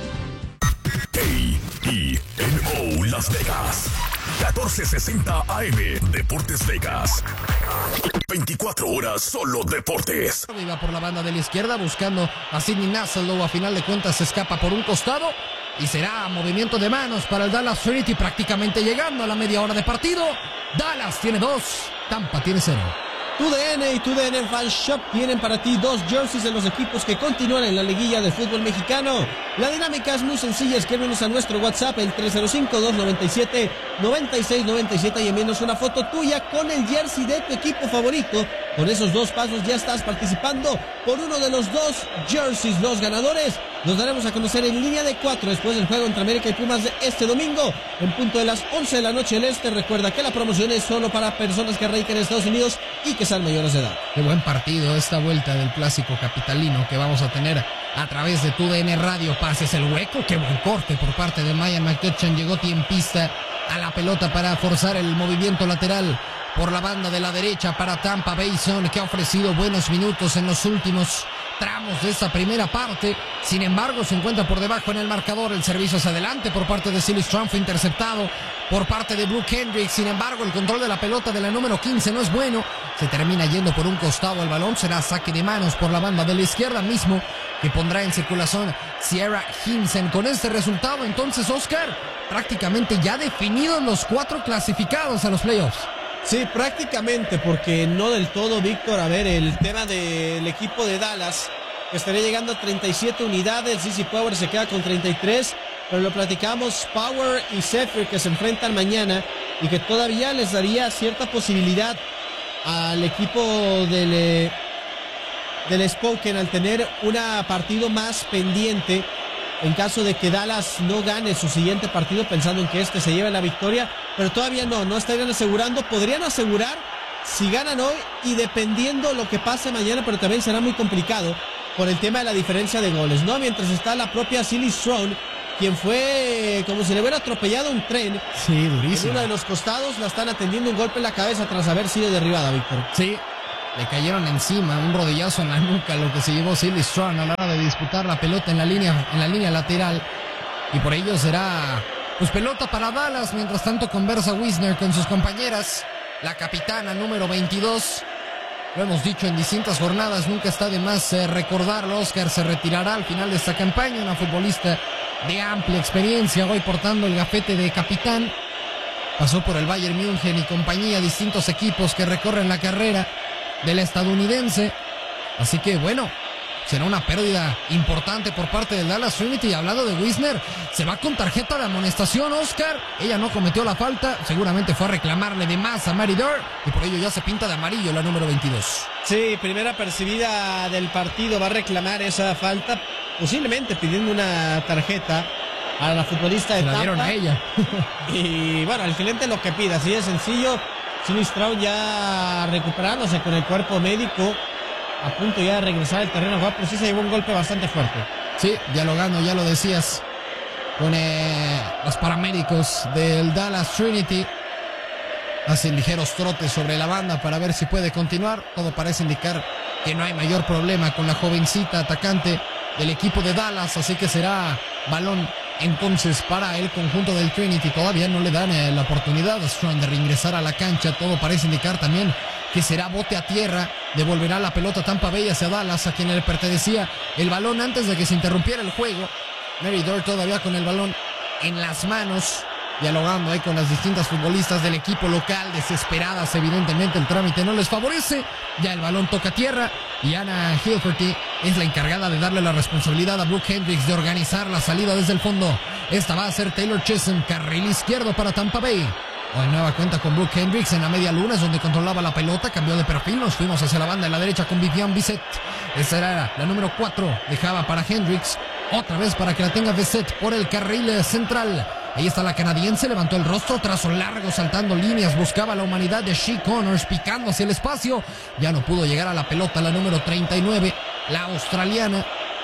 A E N O Las Vegas, catorce sesenta A M, Deportes Vegas. veinticuatro horas solo deportes. Iba por la banda de la izquierda buscando a Sidney Nassalow. A final de cuentas se escapa por un costado y será movimiento de manos para el Dallas Trinity, prácticamente llegando a la media hora de partido. Dallas tiene dos, Tampa tiene cero. Tu D N y Tu D N Fan Shop tienen para ti dos jerseys de los equipos que continúan en la liguilla del fútbol mexicano. La dinámica es muy sencilla, escríbenos a nuestro WhatsApp, el tres cero cinco, dos nueve siete, nueve seis nueve siete y envíanos una foto tuya con el jersey de tu equipo favorito. Con esos dos pasos ya estás participando por uno de los dos jerseys. Los ganadores los daremos a conocer en línea de cuatro después del juego entre América y Pumas de este domingo en punto de las once de la noche del este. Recuerda que la promoción es solo para personas que radican en Estados Unidos y que sean mayores de edad. Qué buen partido esta vuelta del clásico capitalino que vamos a tener a través de Tu D N Radio. Pases el hueco, qué buen corte por parte de Maya McCutcheon. Llegó tiempista a la pelota para forzar el movimiento lateral por la banda de la derecha para Tampa Bay Zone, que ha ofrecido buenos minutos en los últimos tramos de esta primera parte. Sin embargo, se encuentra por debajo en el marcador. El servicio hacia adelante por parte de Silly Strong fue interceptado por parte de Brooke Hendricks. Sin embargo, el control de la pelota de la número quince no es bueno. Se termina yendo por un costado el balón. Será saque de manos por la banda de la izquierda mismo, que pondrá en circulación Sierra Hinsen. Con este resultado, entonces, Oscar, prácticamente ya definidos los cuatro clasificados a los playoffs. Sí, prácticamente, porque no del todo, Víctor. A ver, el tema del equipo de Dallas, que estaría llegando a treinta y siete unidades. C C Power se queda con treinta y tres, pero lo platicamos, Power y Zephyr, que se enfrentan mañana y que todavía les daría cierta posibilidad al equipo del, del Spoken al tener un partido más pendiente en caso de que Dallas no gane su siguiente partido, pensando en que este se lleve la victoria, pero todavía no, no estarían asegurando. Podrían asegurar si ganan hoy y dependiendo lo que pase mañana, pero también será muy complicado por el tema de la diferencia de goles, ¿no? Mientras está la propia Silly Strong, quien fue como si le hubiera atropellado un tren. Sí, durísimo. En uno de los costados la están atendiendo un golpe en la cabeza tras haber sido derribada, Víctor. Sí, le cayeron encima, un rodillazo en la nuca, lo que se llevó Silly Strong a la hora de disputar la pelota en la línea, en la línea lateral. Y por ello será, pues, pelota para Dallas. Mientras tanto conversa Wisner con sus compañeras. La capitana número veintidós. Lo hemos dicho en distintas jornadas, nunca está de más eh, recordarlo. Oscar se retirará al final de esta campaña. Una futbolista de amplia experiencia, hoy portando el gafete de capitán. Pasó por el Bayern München y compañía, distintos equipos que recorren la carrera de la estadounidense. Así que bueno, será una pérdida importante por parte del Dallas Trinity. Y hablando de Wisner, se va con tarjeta de amonestación, Oscar. Ella no cometió la falta, seguramente fue a reclamarle de más a Mary Durr, y por ello ya se pinta de amarillo la número veintidós. Sí, primera percibida del partido, va a reclamar esa falta, posiblemente pidiendo una tarjeta a la futbolista de se la Tampa. Dieron a ella. Y bueno, el cliente lo que pida, así de sencillo. Silly Strong ya recuperándose con el cuerpo médico, a punto ya de regresar al terreno de juego, pero sí se llevó un golpe bastante fuerte. Sí, dialogando, ya lo decías, con eh, los paramédicos del Dallas Trinity. Hacen ligeros trotes sobre la banda para ver si puede continuar. Todo parece indicar que no hay mayor problema con la jovencita atacante del equipo de Dallas, así que será balón entonces para el conjunto del Trinity. Todavía no le dan eh, la oportunidad a Strong de reingresar a la cancha. Todo parece indicar también que será bote a tierra. Devolverá la pelota Tampa Bay hacia Dallas, a quien le pertenecía el balón antes de que se interrumpiera el juego. Meridor todavía con el balón en las manos, dialogando ahí con las distintas futbolistas del equipo local, desesperadas. Evidentemente el trámite no les favorece. Ya el balón toca tierra y Anna Hilferty es la encargada de darle la responsabilidad a Brooke Hendricks de organizar la salida desde el fondo. Esta va a ser Taylor Chisholm, carril izquierdo para Tampa Bay. Hoy nueva cuenta con Brooke Hendricks en la media luna, es donde controlaba la pelota, cambió de perfil, nos fuimos hacia la banda de la derecha con Vivian Bisset. Esa era la número cuatro, dejaba para Hendricks, otra vez para que la tenga Bisset por el carril central. Ahí está la canadiense, levantó el rostro, trazo largo, saltando líneas, buscaba la humanidad de She Connors, picando hacia el espacio. Ya no pudo llegar a la pelota la número treinta y nueve, la australiana.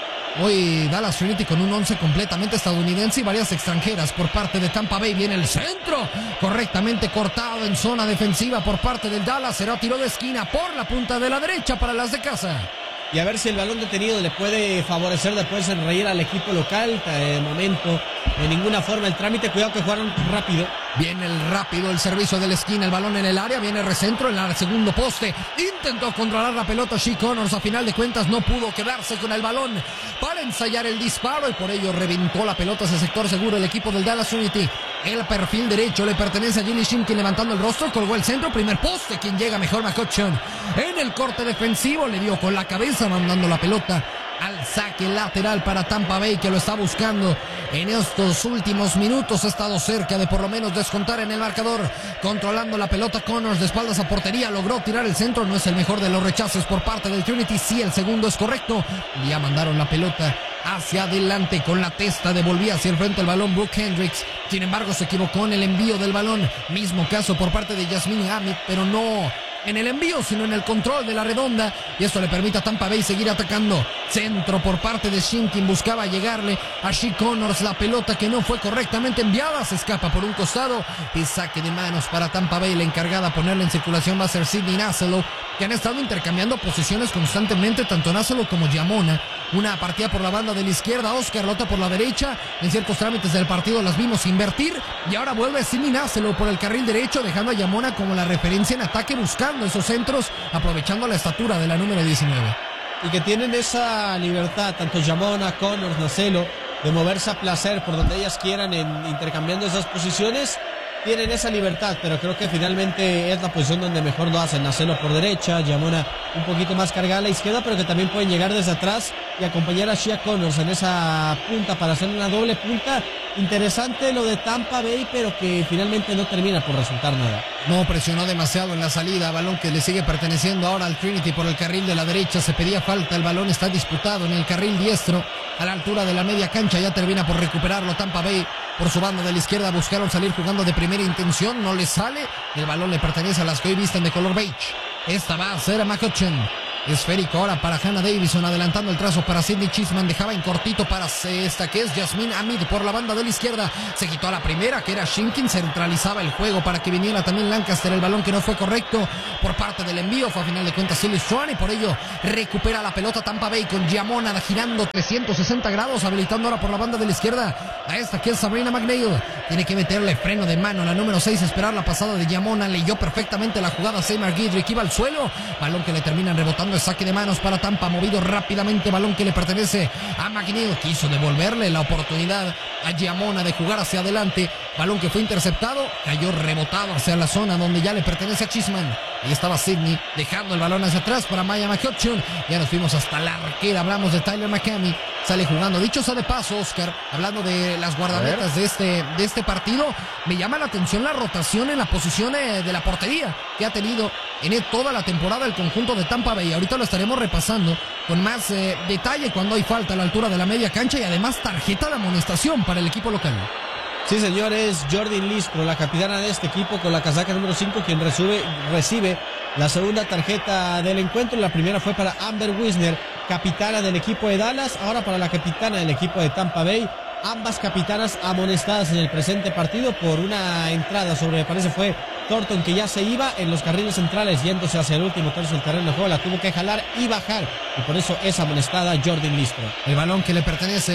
Hoy Dallas Trinity con un once completamente estadounidense y varias extranjeras por parte de Tampa Bay. Viene el centro, correctamente cortado en zona defensiva por parte del Dallas. Será tiro de esquina por la punta de la derecha para las de casa. Y a ver si el balón detenido le puede favorecer después en reír al equipo local. De momento, de ninguna forma el trámite. Cuidado que jugaron rápido. Viene el rápido, el servicio de la esquina, el balón en el área, viene recentro en el segundo poste. Intentó controlar la pelota She Connors, a final de cuentas no pudo quedarse con el balón para ensayar el disparo y por ello reventó la pelota hacia sector seguro el equipo del Dallas Trinity. El perfil derecho le pertenece a Gilly Shimkin, levantando el rostro, colgó el centro, primer poste, quien llega mejor McCutcheon. En el corte defensivo le dio con la cabeza, mandando la pelota al saque lateral para Tampa Bay, que lo está buscando en estos últimos minutos. Ha estado cerca de por lo menos descontar en el marcador, controlando la pelota. Connors de espaldas a portería, logró tirar el centro, no es el mejor de los rechaces por parte del Trinity, sí, el segundo es correcto. Ya mandaron la pelota hacia adelante con la testa, devolvía hacia el frente el balón Brooke Hendricks, sin embargo se equivocó en el envío del balón. Mismo caso por parte de Jasmine Amit, pero no en el envío, sino en el control de la redonda, y esto le permite a Tampa Bay seguir atacando. Centro por parte de Shimkin, buscaba llegarle a She Connors, la pelota que no fue correctamente enviada, se escapa por un costado y saque de manos para Tampa Bay. La encargada a ponerla en circulación va a ser Sydney Nasselo, que han estado intercambiando posiciones constantemente, tanto Nasselo como Yamona. Una partida por la banda de la izquierda, Oscar Lota por la derecha. En ciertos trámites del partido las vimos invertir y ahora vuelve Sydney Nasselo por el carril derecho, dejando a Yamona como la referencia en ataque, buscando esos centros, aprovechando la estatura de la número diecinueve. Y que tienen esa libertad, tanto Yamona, Connors, Nasselo, de moverse a placer por donde ellas quieran, en, intercambiando esas posiciones. Tienen esa libertad, pero creo que finalmente es la posición donde mejor lo hacen. Nasselo por derecha, Yamona un poquito más cargada a la izquierda, pero que también pueden llegar desde atrás y acompañar a Shea Connors en esa punta para hacer una doble punta. Interesante lo de Tampa Bay, pero que finalmente no termina por resultar nada. No presionó demasiado en la salida, balón que le sigue perteneciendo ahora al Trinity por el carril de la derecha. Se pedía falta, el balón está disputado en el carril diestro a la altura de la media cancha. Ya termina por recuperarlo Tampa Bay por su banda de la izquierda. Buscaron salir jugando de primera intención, no le sale. El balón le pertenece a las que hoy visten de color beige. Esta va a ser a McCutcheon. Esférico ahora para Hannah Davison, adelantando el trazo para Sydney Chisholm, dejaba en cortito para esta que es Jasmine Hamid por la banda de la izquierda. Se quitó a la primera, que era Shimkin, centralizaba el juego para que viniera también Lancaster. El balón que no fue correcto por parte del envío, fue a final de cuentas Silly Swan, y por ello recupera la pelota Tampa Bay con Yamona girando trescientos sesenta grados, habilitando ahora por la banda de la izquierda a esta que es Sabrina McNeil. Tiene que meterle freno de mano, la número seis, esperar la pasada de Yamona. Leyó perfectamente la jugada Seymour Guidry, que iba al suelo, balón que le terminan rebotando. Saque de manos para Tampa, movido rápidamente, balón que le pertenece a McNeil. Quiso devolverle la oportunidad a Yamona de jugar hacia adelante, balón que fue interceptado, cayó rebotado hacia la zona donde ya le pertenece a Chisholm. Ahí estaba Sydney dejando el balón hacia atrás para Maya McCutcheon. Ya nos fuimos hasta la arquera, hablamos de Tyler McCamey, sale jugando. Dicho sea de paso, Oscar, hablando de las guardametas de este, de este partido, me llama la atención la rotación en la posición de la portería que ha tenido en toda la temporada el conjunto de Tampa Bay. Ahorita lo estaremos repasando con más eh, detalle cuando hay falta a la altura de la media cancha y además tarjeta de amonestación para el equipo local. Sí, señores, Jordan Listro, la capitana de este equipo con la casaca número cinco, quien recibe, recibe la segunda tarjeta del encuentro. La primera fue para Amber Wisner, capitana del equipo de Dallas, ahora para la capitana del equipo de Tampa Bay. Ambas capitanas amonestadas en el presente partido por una entrada sobre, me parece fue Thornton, que ya se iba en los carriles centrales, yéndose hacia el último tercio del terreno de juego. La tuvo que jalar y bajar, y por eso es amonestada Jordan Listro. El balón que le pertenece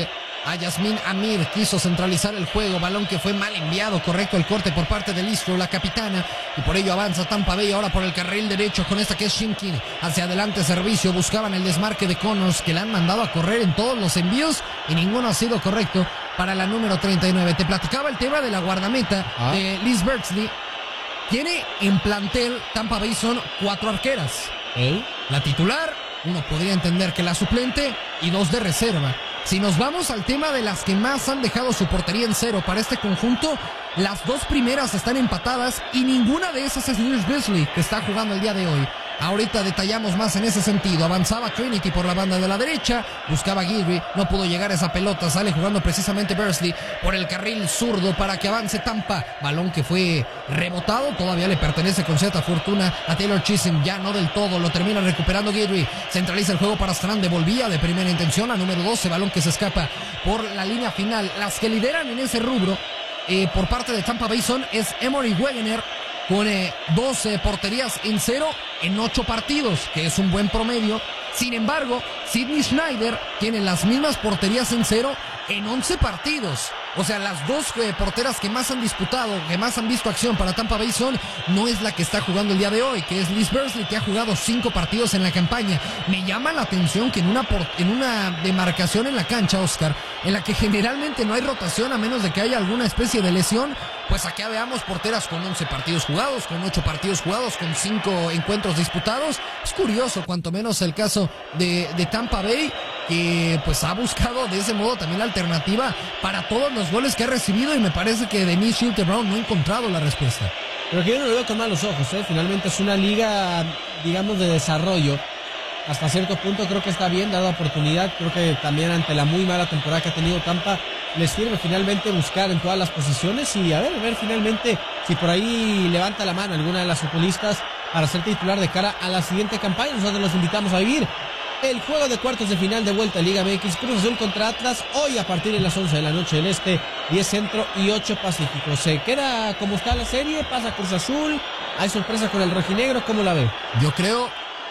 a Yasmín Amir, quiso centralizar el juego, balón que fue mal enviado, correcto el corte por parte de Listro, la capitana, y por ello avanza Tampa Bay ahora por el carril derecho con esta que es Shimkin, hacia adelante servicio, buscaban el desmarque de Connors, que le han mandado a correr en todos los envíos y ninguno ha sido correcto para la número treinta y nueve. Te platicaba el tema de la guardameta ah. de Liz Bertsley. Tiene en plantel Tampa Bay son cuatro arqueras, ¿eh? La titular, uno podría entender que la suplente y dos de reserva. Si nos vamos al tema de las que más han dejado su portería en cero para este conjunto, las dos primeras están empatadas y ninguna de esas es Liz Bertsley, que está jugando el día de hoy. Ahorita detallamos más en ese sentido. Avanzaba Trinity por la banda de la derecha, buscaba Guidry, no pudo llegar a esa pelota, sale jugando precisamente Bertsley por el carril zurdo para que avance Tampa. Balón que fue rebotado, todavía le pertenece con cierta fortuna a Taylor Chisholm, ya no del todo, lo termina recuperando Guidry. Centraliza el juego para Strand, devolvía de primera intención a número doce, balón que se escapa por la línea final. Las que lideran en ese rubro eh, por parte de Tampa Bay son es Emory Wegener, con eh, doce porterías en cero en ocho partidos, que es un buen promedio. Sin embargo, Sydney Schneider tiene las mismas porterías en cero en once partidos. O sea, las dos eh, porteras que más han disputado, que más han visto acción para Tampa Bay son, no es la que está jugando el día de hoy, que es Liz Bertsley, que ha jugado cinco partidos en la campaña. Me llama la atención que en una, por, en una demarcación en la cancha, Oscar, en la que generalmente no hay rotación a menos de que haya alguna especie de lesión, pues aquí veamos porteras con once partidos jugados, con ocho partidos jugados, con cinco encuentros disputados. Es curioso, cuanto menos el caso de, de Tampa Bay, que pues ha buscado de ese modo también la alternativa para todos los goles que ha recibido, y me parece que Denise Schilte-Brown no ha encontrado la respuesta. Pero que yo no lo veo con malos ojos, ¿eh? Finalmente es una liga, digamos, de desarrollo. Hasta cierto punto creo que está bien dada oportunidad. Creo que también ante la muy mala temporada que ha tenido Tampa, les sirve finalmente buscar en todas las posiciones y a ver, a ver finalmente si por ahí levanta la mano alguna de las futbolistas para ser titular de cara a la siguiente campaña. Nosotros los invitamos a vivir el juego de cuartos de final de vuelta a Liga M X, Cruz Azul contra Atlas, hoy a partir de las once de la noche del Este, diez Centro y ocho Pacífico. ¿Se queda como está la serie? ¿Pasa Cruz Azul? ¿Hay sorpresa con el rojinegro? ¿Cómo la ve? Yo creo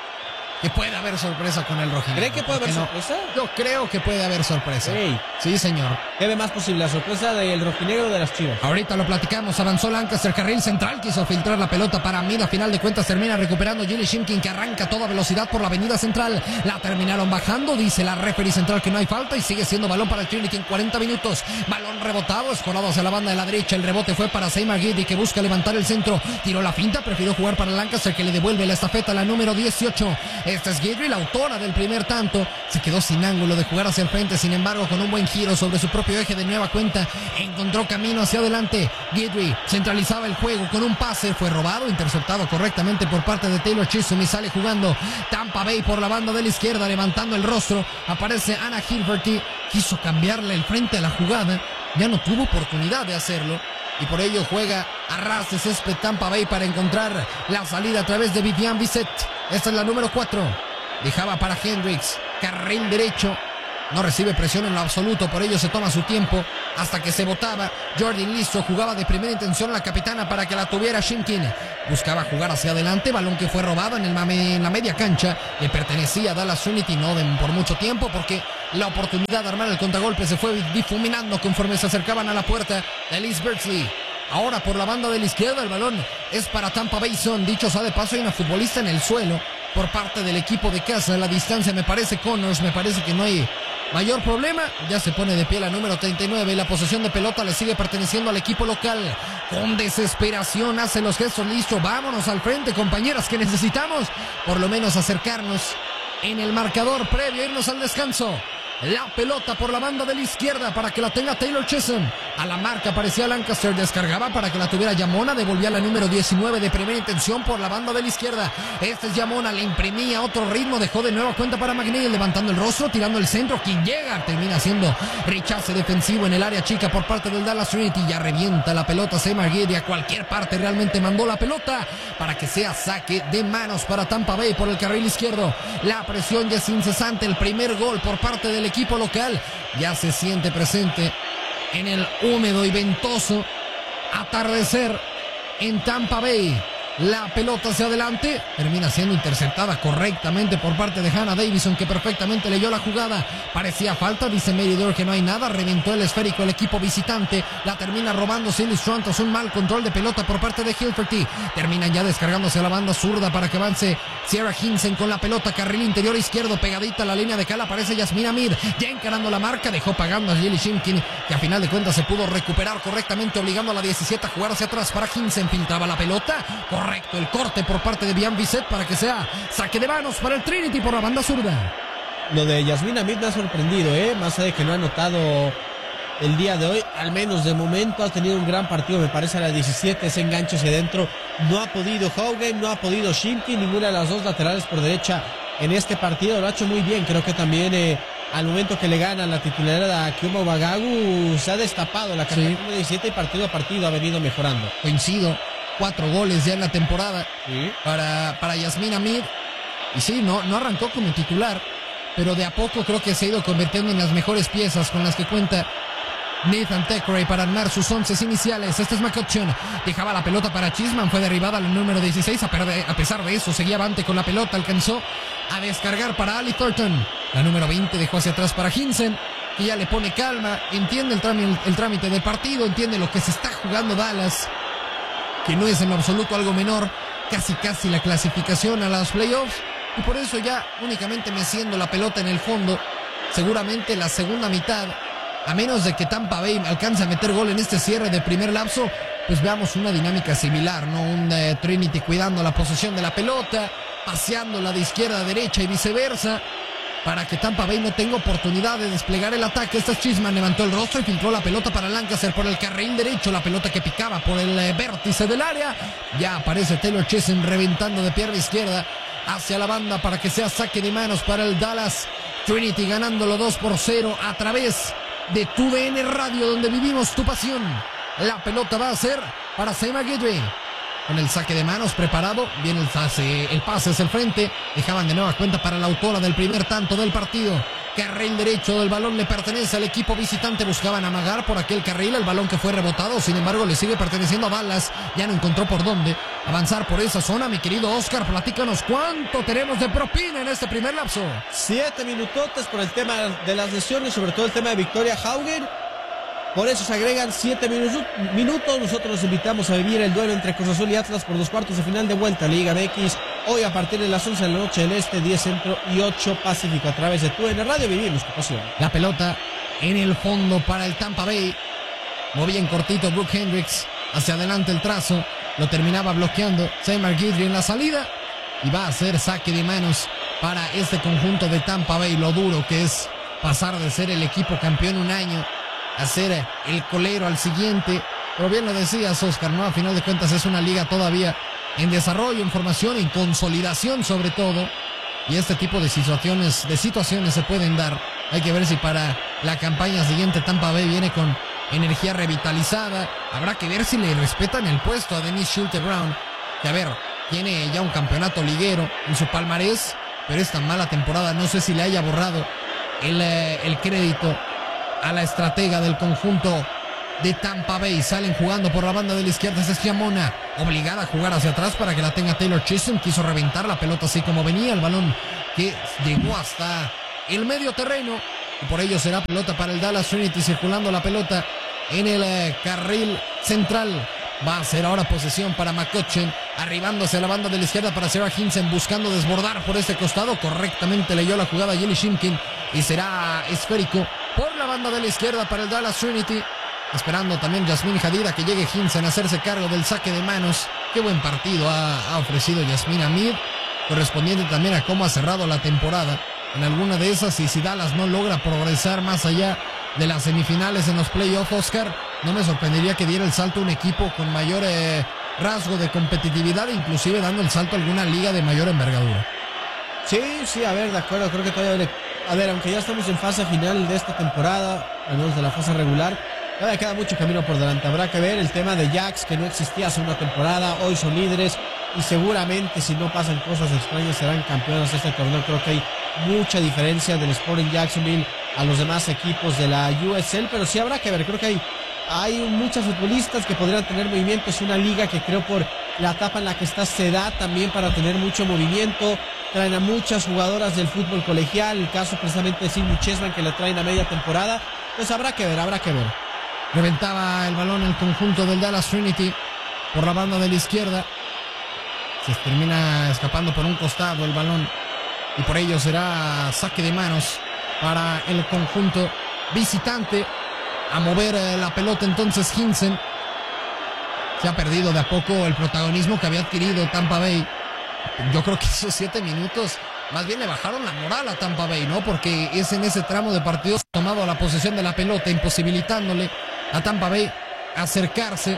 que puede haber sorpresa con el rojinegro. ¿Cree que puede haber no? sorpresa? Yo creo que puede haber sorpresa. Hey. Sí, señor. ¿Qué ve más posible, la sorpresa del rojinegro o de las Chivas? Ahorita lo platicamos. Avanzó Lancaster, carril central, quiso filtrar la pelota para Amir. A final de cuentas termina recuperando Gilly Shimkin, que arranca a toda velocidad por la avenida central. La terminaron bajando, dice la referee central que no hay falta, y sigue siendo balón para el Trinity en cuarenta minutos. Balón rebotado, escorado hacia la banda de la derecha. El rebote fue para Seymour Guidi, que busca levantar el centro. Tiró la finta, prefirió jugar para Lancaster, que le devuelve la estafeta a la número dieciocho. Esta es Guidry, la autora del primer tanto. Se quedó sin ángulo de jugar hacia el frente, sin embargo con un buen giro sobre su propio eje de nueva cuenta encontró camino hacia adelante. Guidry centralizaba el juego con un pase, fue robado, interceptado correctamente por parte de Taylor Chisholm, y sale jugando Tampa Bay por la banda de la izquierda, levantando el rostro. Aparece Anna Hilberty, quiso cambiarle el frente a la jugada, ya no tuvo oportunidad de hacerlo, y por ello juega a ras de césped Tampa Bay para encontrar la salida a través de Vivian Bisset. Esta es la número cuatro. Dejaba para Hendricks, carril derecho. No recibe presión en lo absoluto, por ello se toma su tiempo hasta que se botaba. Jordan Listro jugaba de primera intención la capitana para que la tuviera Shimkin. Buscaba jugar hacia adelante, balón que fue robado en, el mame, en la media cancha. Le pertenecía a Dallas Trinity, no de, por mucho tiempo, porque la oportunidad de armar el contragolpe se fue difuminando conforme se acercaban a la puerta de Liz Bertsley. Ahora por la banda de la izquierda el balón es para Tampa Bay Sun. Dicho sea de paso, hay una futbolista en el suelo por parte del equipo de casa. La distancia me parece Connors, me parece que no hay mayor problema. Ya se pone de pie la número treinta y nueve y la posesión de pelota le sigue perteneciendo al equipo local. Con desesperación hace los gestos, listo, vámonos al frente, compañeras, que necesitamos por lo menos acercarnos en el marcador previo a irnos al descanso. La pelota por la banda de la izquierda para que la tenga Taylor Chisholm. A la marca aparecía Lancaster, descargaba para que la tuviera Yamona, devolvía la número diecinueve de primera intención por la banda de la izquierda. Este es Yamona, le imprimía otro ritmo, dejó de nueva cuenta para McNeil, levantando el rostro, tirando el centro. Quien llega termina haciendo rechace defensivo en el área chica por parte del Dallas Trinity. Ya revienta la pelota Seymour Guidi a cualquier parte, realmente mandó la pelota para que sea saque de manos para Tampa Bay por el carril izquierdo. La presión ya es incesante, el primer gol por parte del equipo local ya se siente presente en el húmedo y ventoso atardecer en Tampa Bay. la pelota hacia adelante, termina siendo interceptada correctamente por parte de Hannah Davison, que perfectamente leyó la jugada. Parecía falta, dice Meridor que no hay nada, reventó el esférico el equipo visitante, la termina robando Cindy Strong tras un mal control de pelota por parte de Hilferty. Terminan ya descargándose a la banda zurda para que avance Sierra Hinsen con la pelota, carril interior izquierdo, pegadita a la línea de cal, aparece Yasmine Amid, ya encarando la marca, dejó pagando a Lily Shimkin, que a final de cuentas se pudo recuperar correctamente, obligando a la diecisiete a jugar hacia atrás para Hinsen. Filtraba la pelota, correcto el corte por parte de Bian Bisset para que sea saque de manos para el Trinity por la banda zurda. Lo de Yasmine Amid me ha sorprendido, ¿eh? Más allá de que no ha anotado el día de hoy, al menos de momento ha tenido un gran partido, me parece a la diecisiete, ese enganche hacia adentro. No ha podido Hogan, no ha podido Shimkin, ninguna de las dos laterales por derecha en este partido, lo ha hecho muy bien. Creo que también eh, al momento que le gana la titularidad a Kyoma Bagagu, se ha destapado la carrera sí. diecisiete y partido a partido ha venido mejorando. Coincido, cuatro goles ya en la temporada sí. para, para Yasmine Amid. Y sí, no, no arrancó como titular, pero de a poco creo que se ha ido convirtiendo en las mejores piezas con las que cuenta Nathan Thackeray para armar sus once iniciales. Este es McCutcheon, dejaba la pelota para Chisman, fue derribada al número dieciséis, a, perder, a pesar de eso seguía avante con la pelota, alcanzó a descargar para Ali Thornton, la número veinte dejó hacia atrás para Hinsen, que ya le pone calma, entiende el trámite, el trámite del partido, entiende lo que se está jugando Dallas, que no es en lo absoluto algo menor, casi casi la clasificación a los playoffs, y por eso ya únicamente meciendo la pelota en el fondo, seguramente la segunda mitad, a menos de que Tampa Bay alcance a meter gol en este cierre de primer lapso, pues veamos una dinámica similar, ¿no? Un uh, Trinity cuidando la posesión de la pelota, paseándola de izquierda a derecha y viceversa, para que Tampa Bay no tenga oportunidad de desplegar el ataque. Este Chisman levantó el rostro y filtró la pelota para Lancaster por el carril derecho, la pelota que picaba por el uh, vértice del área. Ya aparece Taylor Chisholm reventando de pierna izquierda hacia la banda para que sea saque de manos para el Dallas Trinity, ganándolo dos por cero a través de tu D N Radio, donde vivimos tu pasión. La pelota va a ser para Sema Guidry, con el saque de manos preparado, viene el pase, el pase hacia el frente, dejaban de nueva cuenta para la autora del primer tanto del partido. Carril derecho del balón le pertenece al equipo visitante, buscaban amagar por aquel carril el balón que fue rebotado, sin embargo le sigue perteneciendo a Dallas, ya no encontró por dónde avanzar por esa zona. Mi querido Oscar, platícanos cuánto tenemos de propina en este primer lapso. Siete minutotes por el tema de las lesiones, sobre todo el tema de Victoria Haugen. Por eso se agregan siete minutos. Nosotros los invitamos a vivir el duelo entre Cruz Azul y Atlas por los cuartos de final de vuelta Liga M X. Hoy a partir de las once de la noche del Este, diez Centro y ocho Pacífico. A través de tu D N Radio vivimos tu pasión. La pelota en el fondo para el Tampa Bay. Movía en cortito Brooke Hendricks. Hacia adelante el trazo. Lo terminaba bloqueando Seymour Guidry en la salida. Y va a ser saque de manos para este conjunto de Tampa Bay. Lo duro que es pasar de ser el equipo campeón un año a ser el colero al siguiente. Pero bien lo decías, Oscar, ¿no? A final de cuentas es una liga todavía en desarrollo, en formación, en consolidación sobre todo. Y este tipo de situaciones, de situaciones se pueden dar. Hay que ver si para la campaña siguiente Tampa Bay viene con energía revitalizada. Habrá que ver si le respetan el puesto a Dennis Schulte Brown, que a ver, tiene ya un campeonato liguero en su palmarés, pero esta mala temporada no sé si le haya borrado el, eh, el crédito a la estratega del conjunto de Tampa Bay. Salen jugando por la banda de la izquierda. Es Giamona, obligada a jugar hacia atrás para que la tenga Taylor Chisholm. Quiso reventar la pelota así como venía. El balón que llegó hasta el medio terreno. Y por ello será pelota para el Dallas Trinity, circulando la pelota en el eh, carril central. Va a ser ahora posesión para McCutcheon, arribándose a la banda de la izquierda para Sarah Hinsen, buscando desbordar por este costado. Correctamente leyó la jugada Jelly Shimkin y será esférico por la banda de la izquierda para el Dallas Trinity. Esperando también Yasmine Hadid a que llegue Hinsen a hacerse cargo del saque de manos. Qué buen partido ha, ha ofrecido Yasmine Amid, correspondiente también a cómo ha cerrado la temporada. En alguna de esas, y si Dallas no logra progresar más allá de las semifinales en los playoffs, Oscar, no me sorprendería que diera el salto un equipo con mayor eh, rasgo de competitividad, inclusive dando el salto a alguna liga de mayor envergadura. Sí, sí, a ver, de acuerdo, creo que todavía le... A ver, aunque ya estamos en fase final de esta temporada, al menos de la fase regular, todavía queda mucho camino por delante. Habrá que ver el tema de Jacks, que no existía hace una temporada, hoy son líderes, y seguramente si no pasan cosas extrañas serán campeones de este torneo. Creo que hay mucha diferencia del Sporting Jacksonville a los demás equipos de la U S L, pero sí habrá que ver. Creo que hay, hay muchos futbolistas que podrían tener movimientos. Una liga que creo por la etapa en la que está se da también para tener mucho movimiento. Traen a muchas jugadoras del fútbol colegial, el caso precisamente de Sidney Chessman, que le traen a media temporada. Pues habrá que ver, habrá que ver. Reventaba el balón el conjunto del Dallas Trinity por la banda de la izquierda. Se termina escapando por un costado el balón y por ello será saque de manos para el conjunto visitante. A mover la pelota entonces Hinsen. Se ha perdido de a poco el protagonismo que había adquirido Tampa Bay. Yo creo que esos siete minutos más bien le bajaron la moral a Tampa Bay, ¿no? Porque es en ese tramo de partidos tomado la posesión de la pelota, imposibilitándole a Tampa Bay acercarse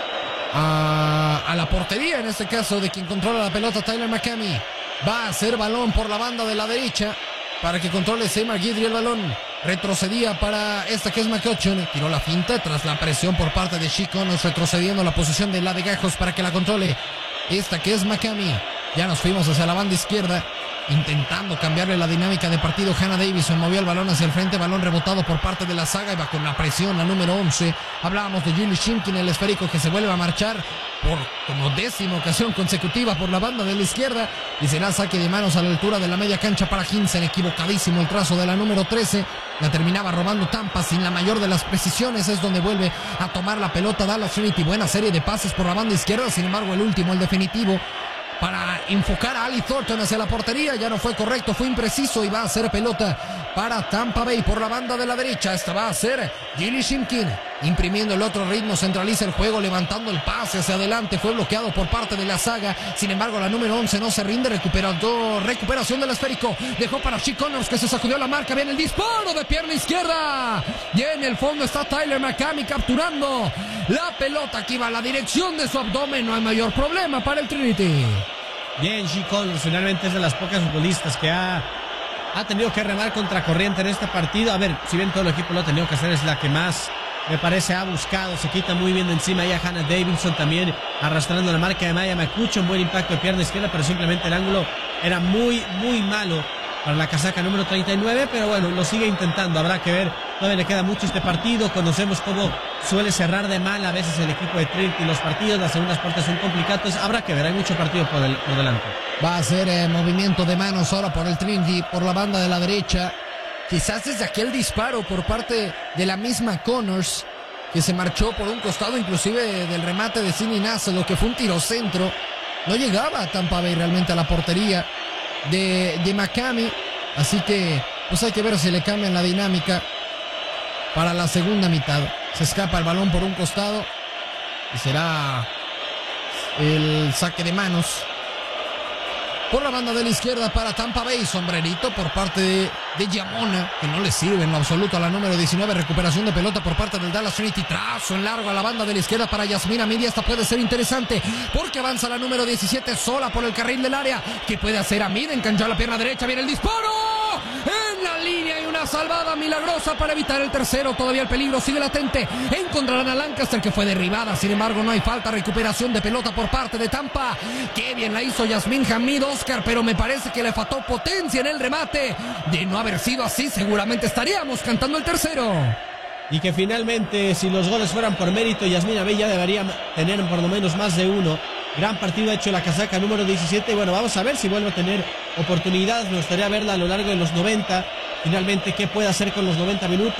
a, a la portería, en este caso de quien controla la pelota, Tyler McCamey. Va a hacer balón por la banda de la derecha para que controle Seymour Guidry el balón. Retrocedía para esta que es McCutcheon. Tiró la finta tras la presión por parte de She Connors, retrocediendo la posición de la de Gajos para que la controle esta que es McCamey. Ya nos fuimos hacia la banda izquierda, intentando cambiarle la dinámica de partido. Hannah Davison movió el balón hacia el frente, balón rebotado por parte de la saga y va con la presión la número once. Hablábamos de Julie Shimkin, el esférico que se vuelve a marchar por como décima ocasión consecutiva por la banda de la izquierda y será saque de manos a la altura de la media cancha para Hinsen. Equivocadísimo el trazo de la número trece, la terminaba robando Tampa sin la mayor de las precisiones. Es donde vuelve a tomar la pelota Dallas Trinity. Buena serie de pases por la banda izquierda, sin embargo el último, el definitivo, para enfocar a Ali Thornton hacia la portería, ya no fue correcto, fue impreciso y va a ser pelota para Tampa Bay por la banda de la derecha. Esta va a ser Julie Shimkin, imprimiendo el otro ritmo, centraliza el juego, levantando el pase hacia adelante, fue bloqueado por parte de la saga. Sin embargo la número once no se rinde, recuperando, recuperación del esférico, dejó para She Connors, que se sacudió la marca, viene el disparo de pierna izquierda y en el fondo está Tyler McCamey capturando la pelota que iba a la dirección de su abdomen. No hay mayor problema para el Trinity. Bien, She Connors finalmente es de las pocas futbolistas que ha, ha tenido que remar contracorriente en este partido. A ver, si bien todo el equipo lo ha tenido que hacer, es la que más, me parece, ha buscado. Se quita muy bien de encima ya Hannah Davidson, también arrastrando la marca de Maya McCutcheon. Buen impacto de pierna izquierda, pero simplemente el ángulo era muy, muy malo para la casaca número treinta y nueve, pero bueno, lo sigue intentando. Habrá que ver, todavía le queda mucho este partido. Conocemos cómo suele cerrar de mal a veces el equipo de Trinity los partidos, las segundas partes son complicadas. Habrá que ver, hay mucho partido por, del, por delante. Va a ser eh, movimiento de manos ahora por el Trinity, por la banda de la derecha. Quizás desde aquel disparo por parte de la misma Connors, que se marchó por un costado inclusive del remate de Sidney Nassel, lo que fue un tiro centro, no llegaba a Tampa Bay realmente a la portería de, de McCamey. Así que pues hay que ver si le cambian la dinámica para la segunda mitad. Se escapa el balón por un costado y será el saque de manos por la banda de la izquierda para Tampa Bay. Sombrerito por parte de, de Yamona, que no le sirve en lo absoluto a la número diecinueve. Recuperación de pelota por parte del Dallas Trinity. Trazo en largo a la banda de la izquierda para Yasmina Midi. Esta puede ser interesante porque avanza la número diecisiete sola por el carril del área. ¿Qué puede hacer Amida? Enganchó a la pierna derecha. Viene el disparo en la línea y una salvada milagrosa para evitar el tercero. Todavía el peligro sigue latente. Encontrarán a Lancaster, que fue derribada. Sin embargo no hay falta. Recuperación de pelota por parte de Tampa. Qué bien la hizo Yasmín Hamid, Oscar, pero me parece que le faltó potencia en el remate. De no haber sido así, seguramente estaríamos cantando el tercero. Y que finalmente, si los goles fueran por mérito, Yasmina Bey ya debería tener por lo menos más de uno. Gran partido ha hecho la casaca número diecisiete. Y bueno, vamos a ver si vuelve a tener oportunidades. Me gustaría verla a lo largo de los noventa. Finalmente, ¿qué puede hacer con los noventa minutos?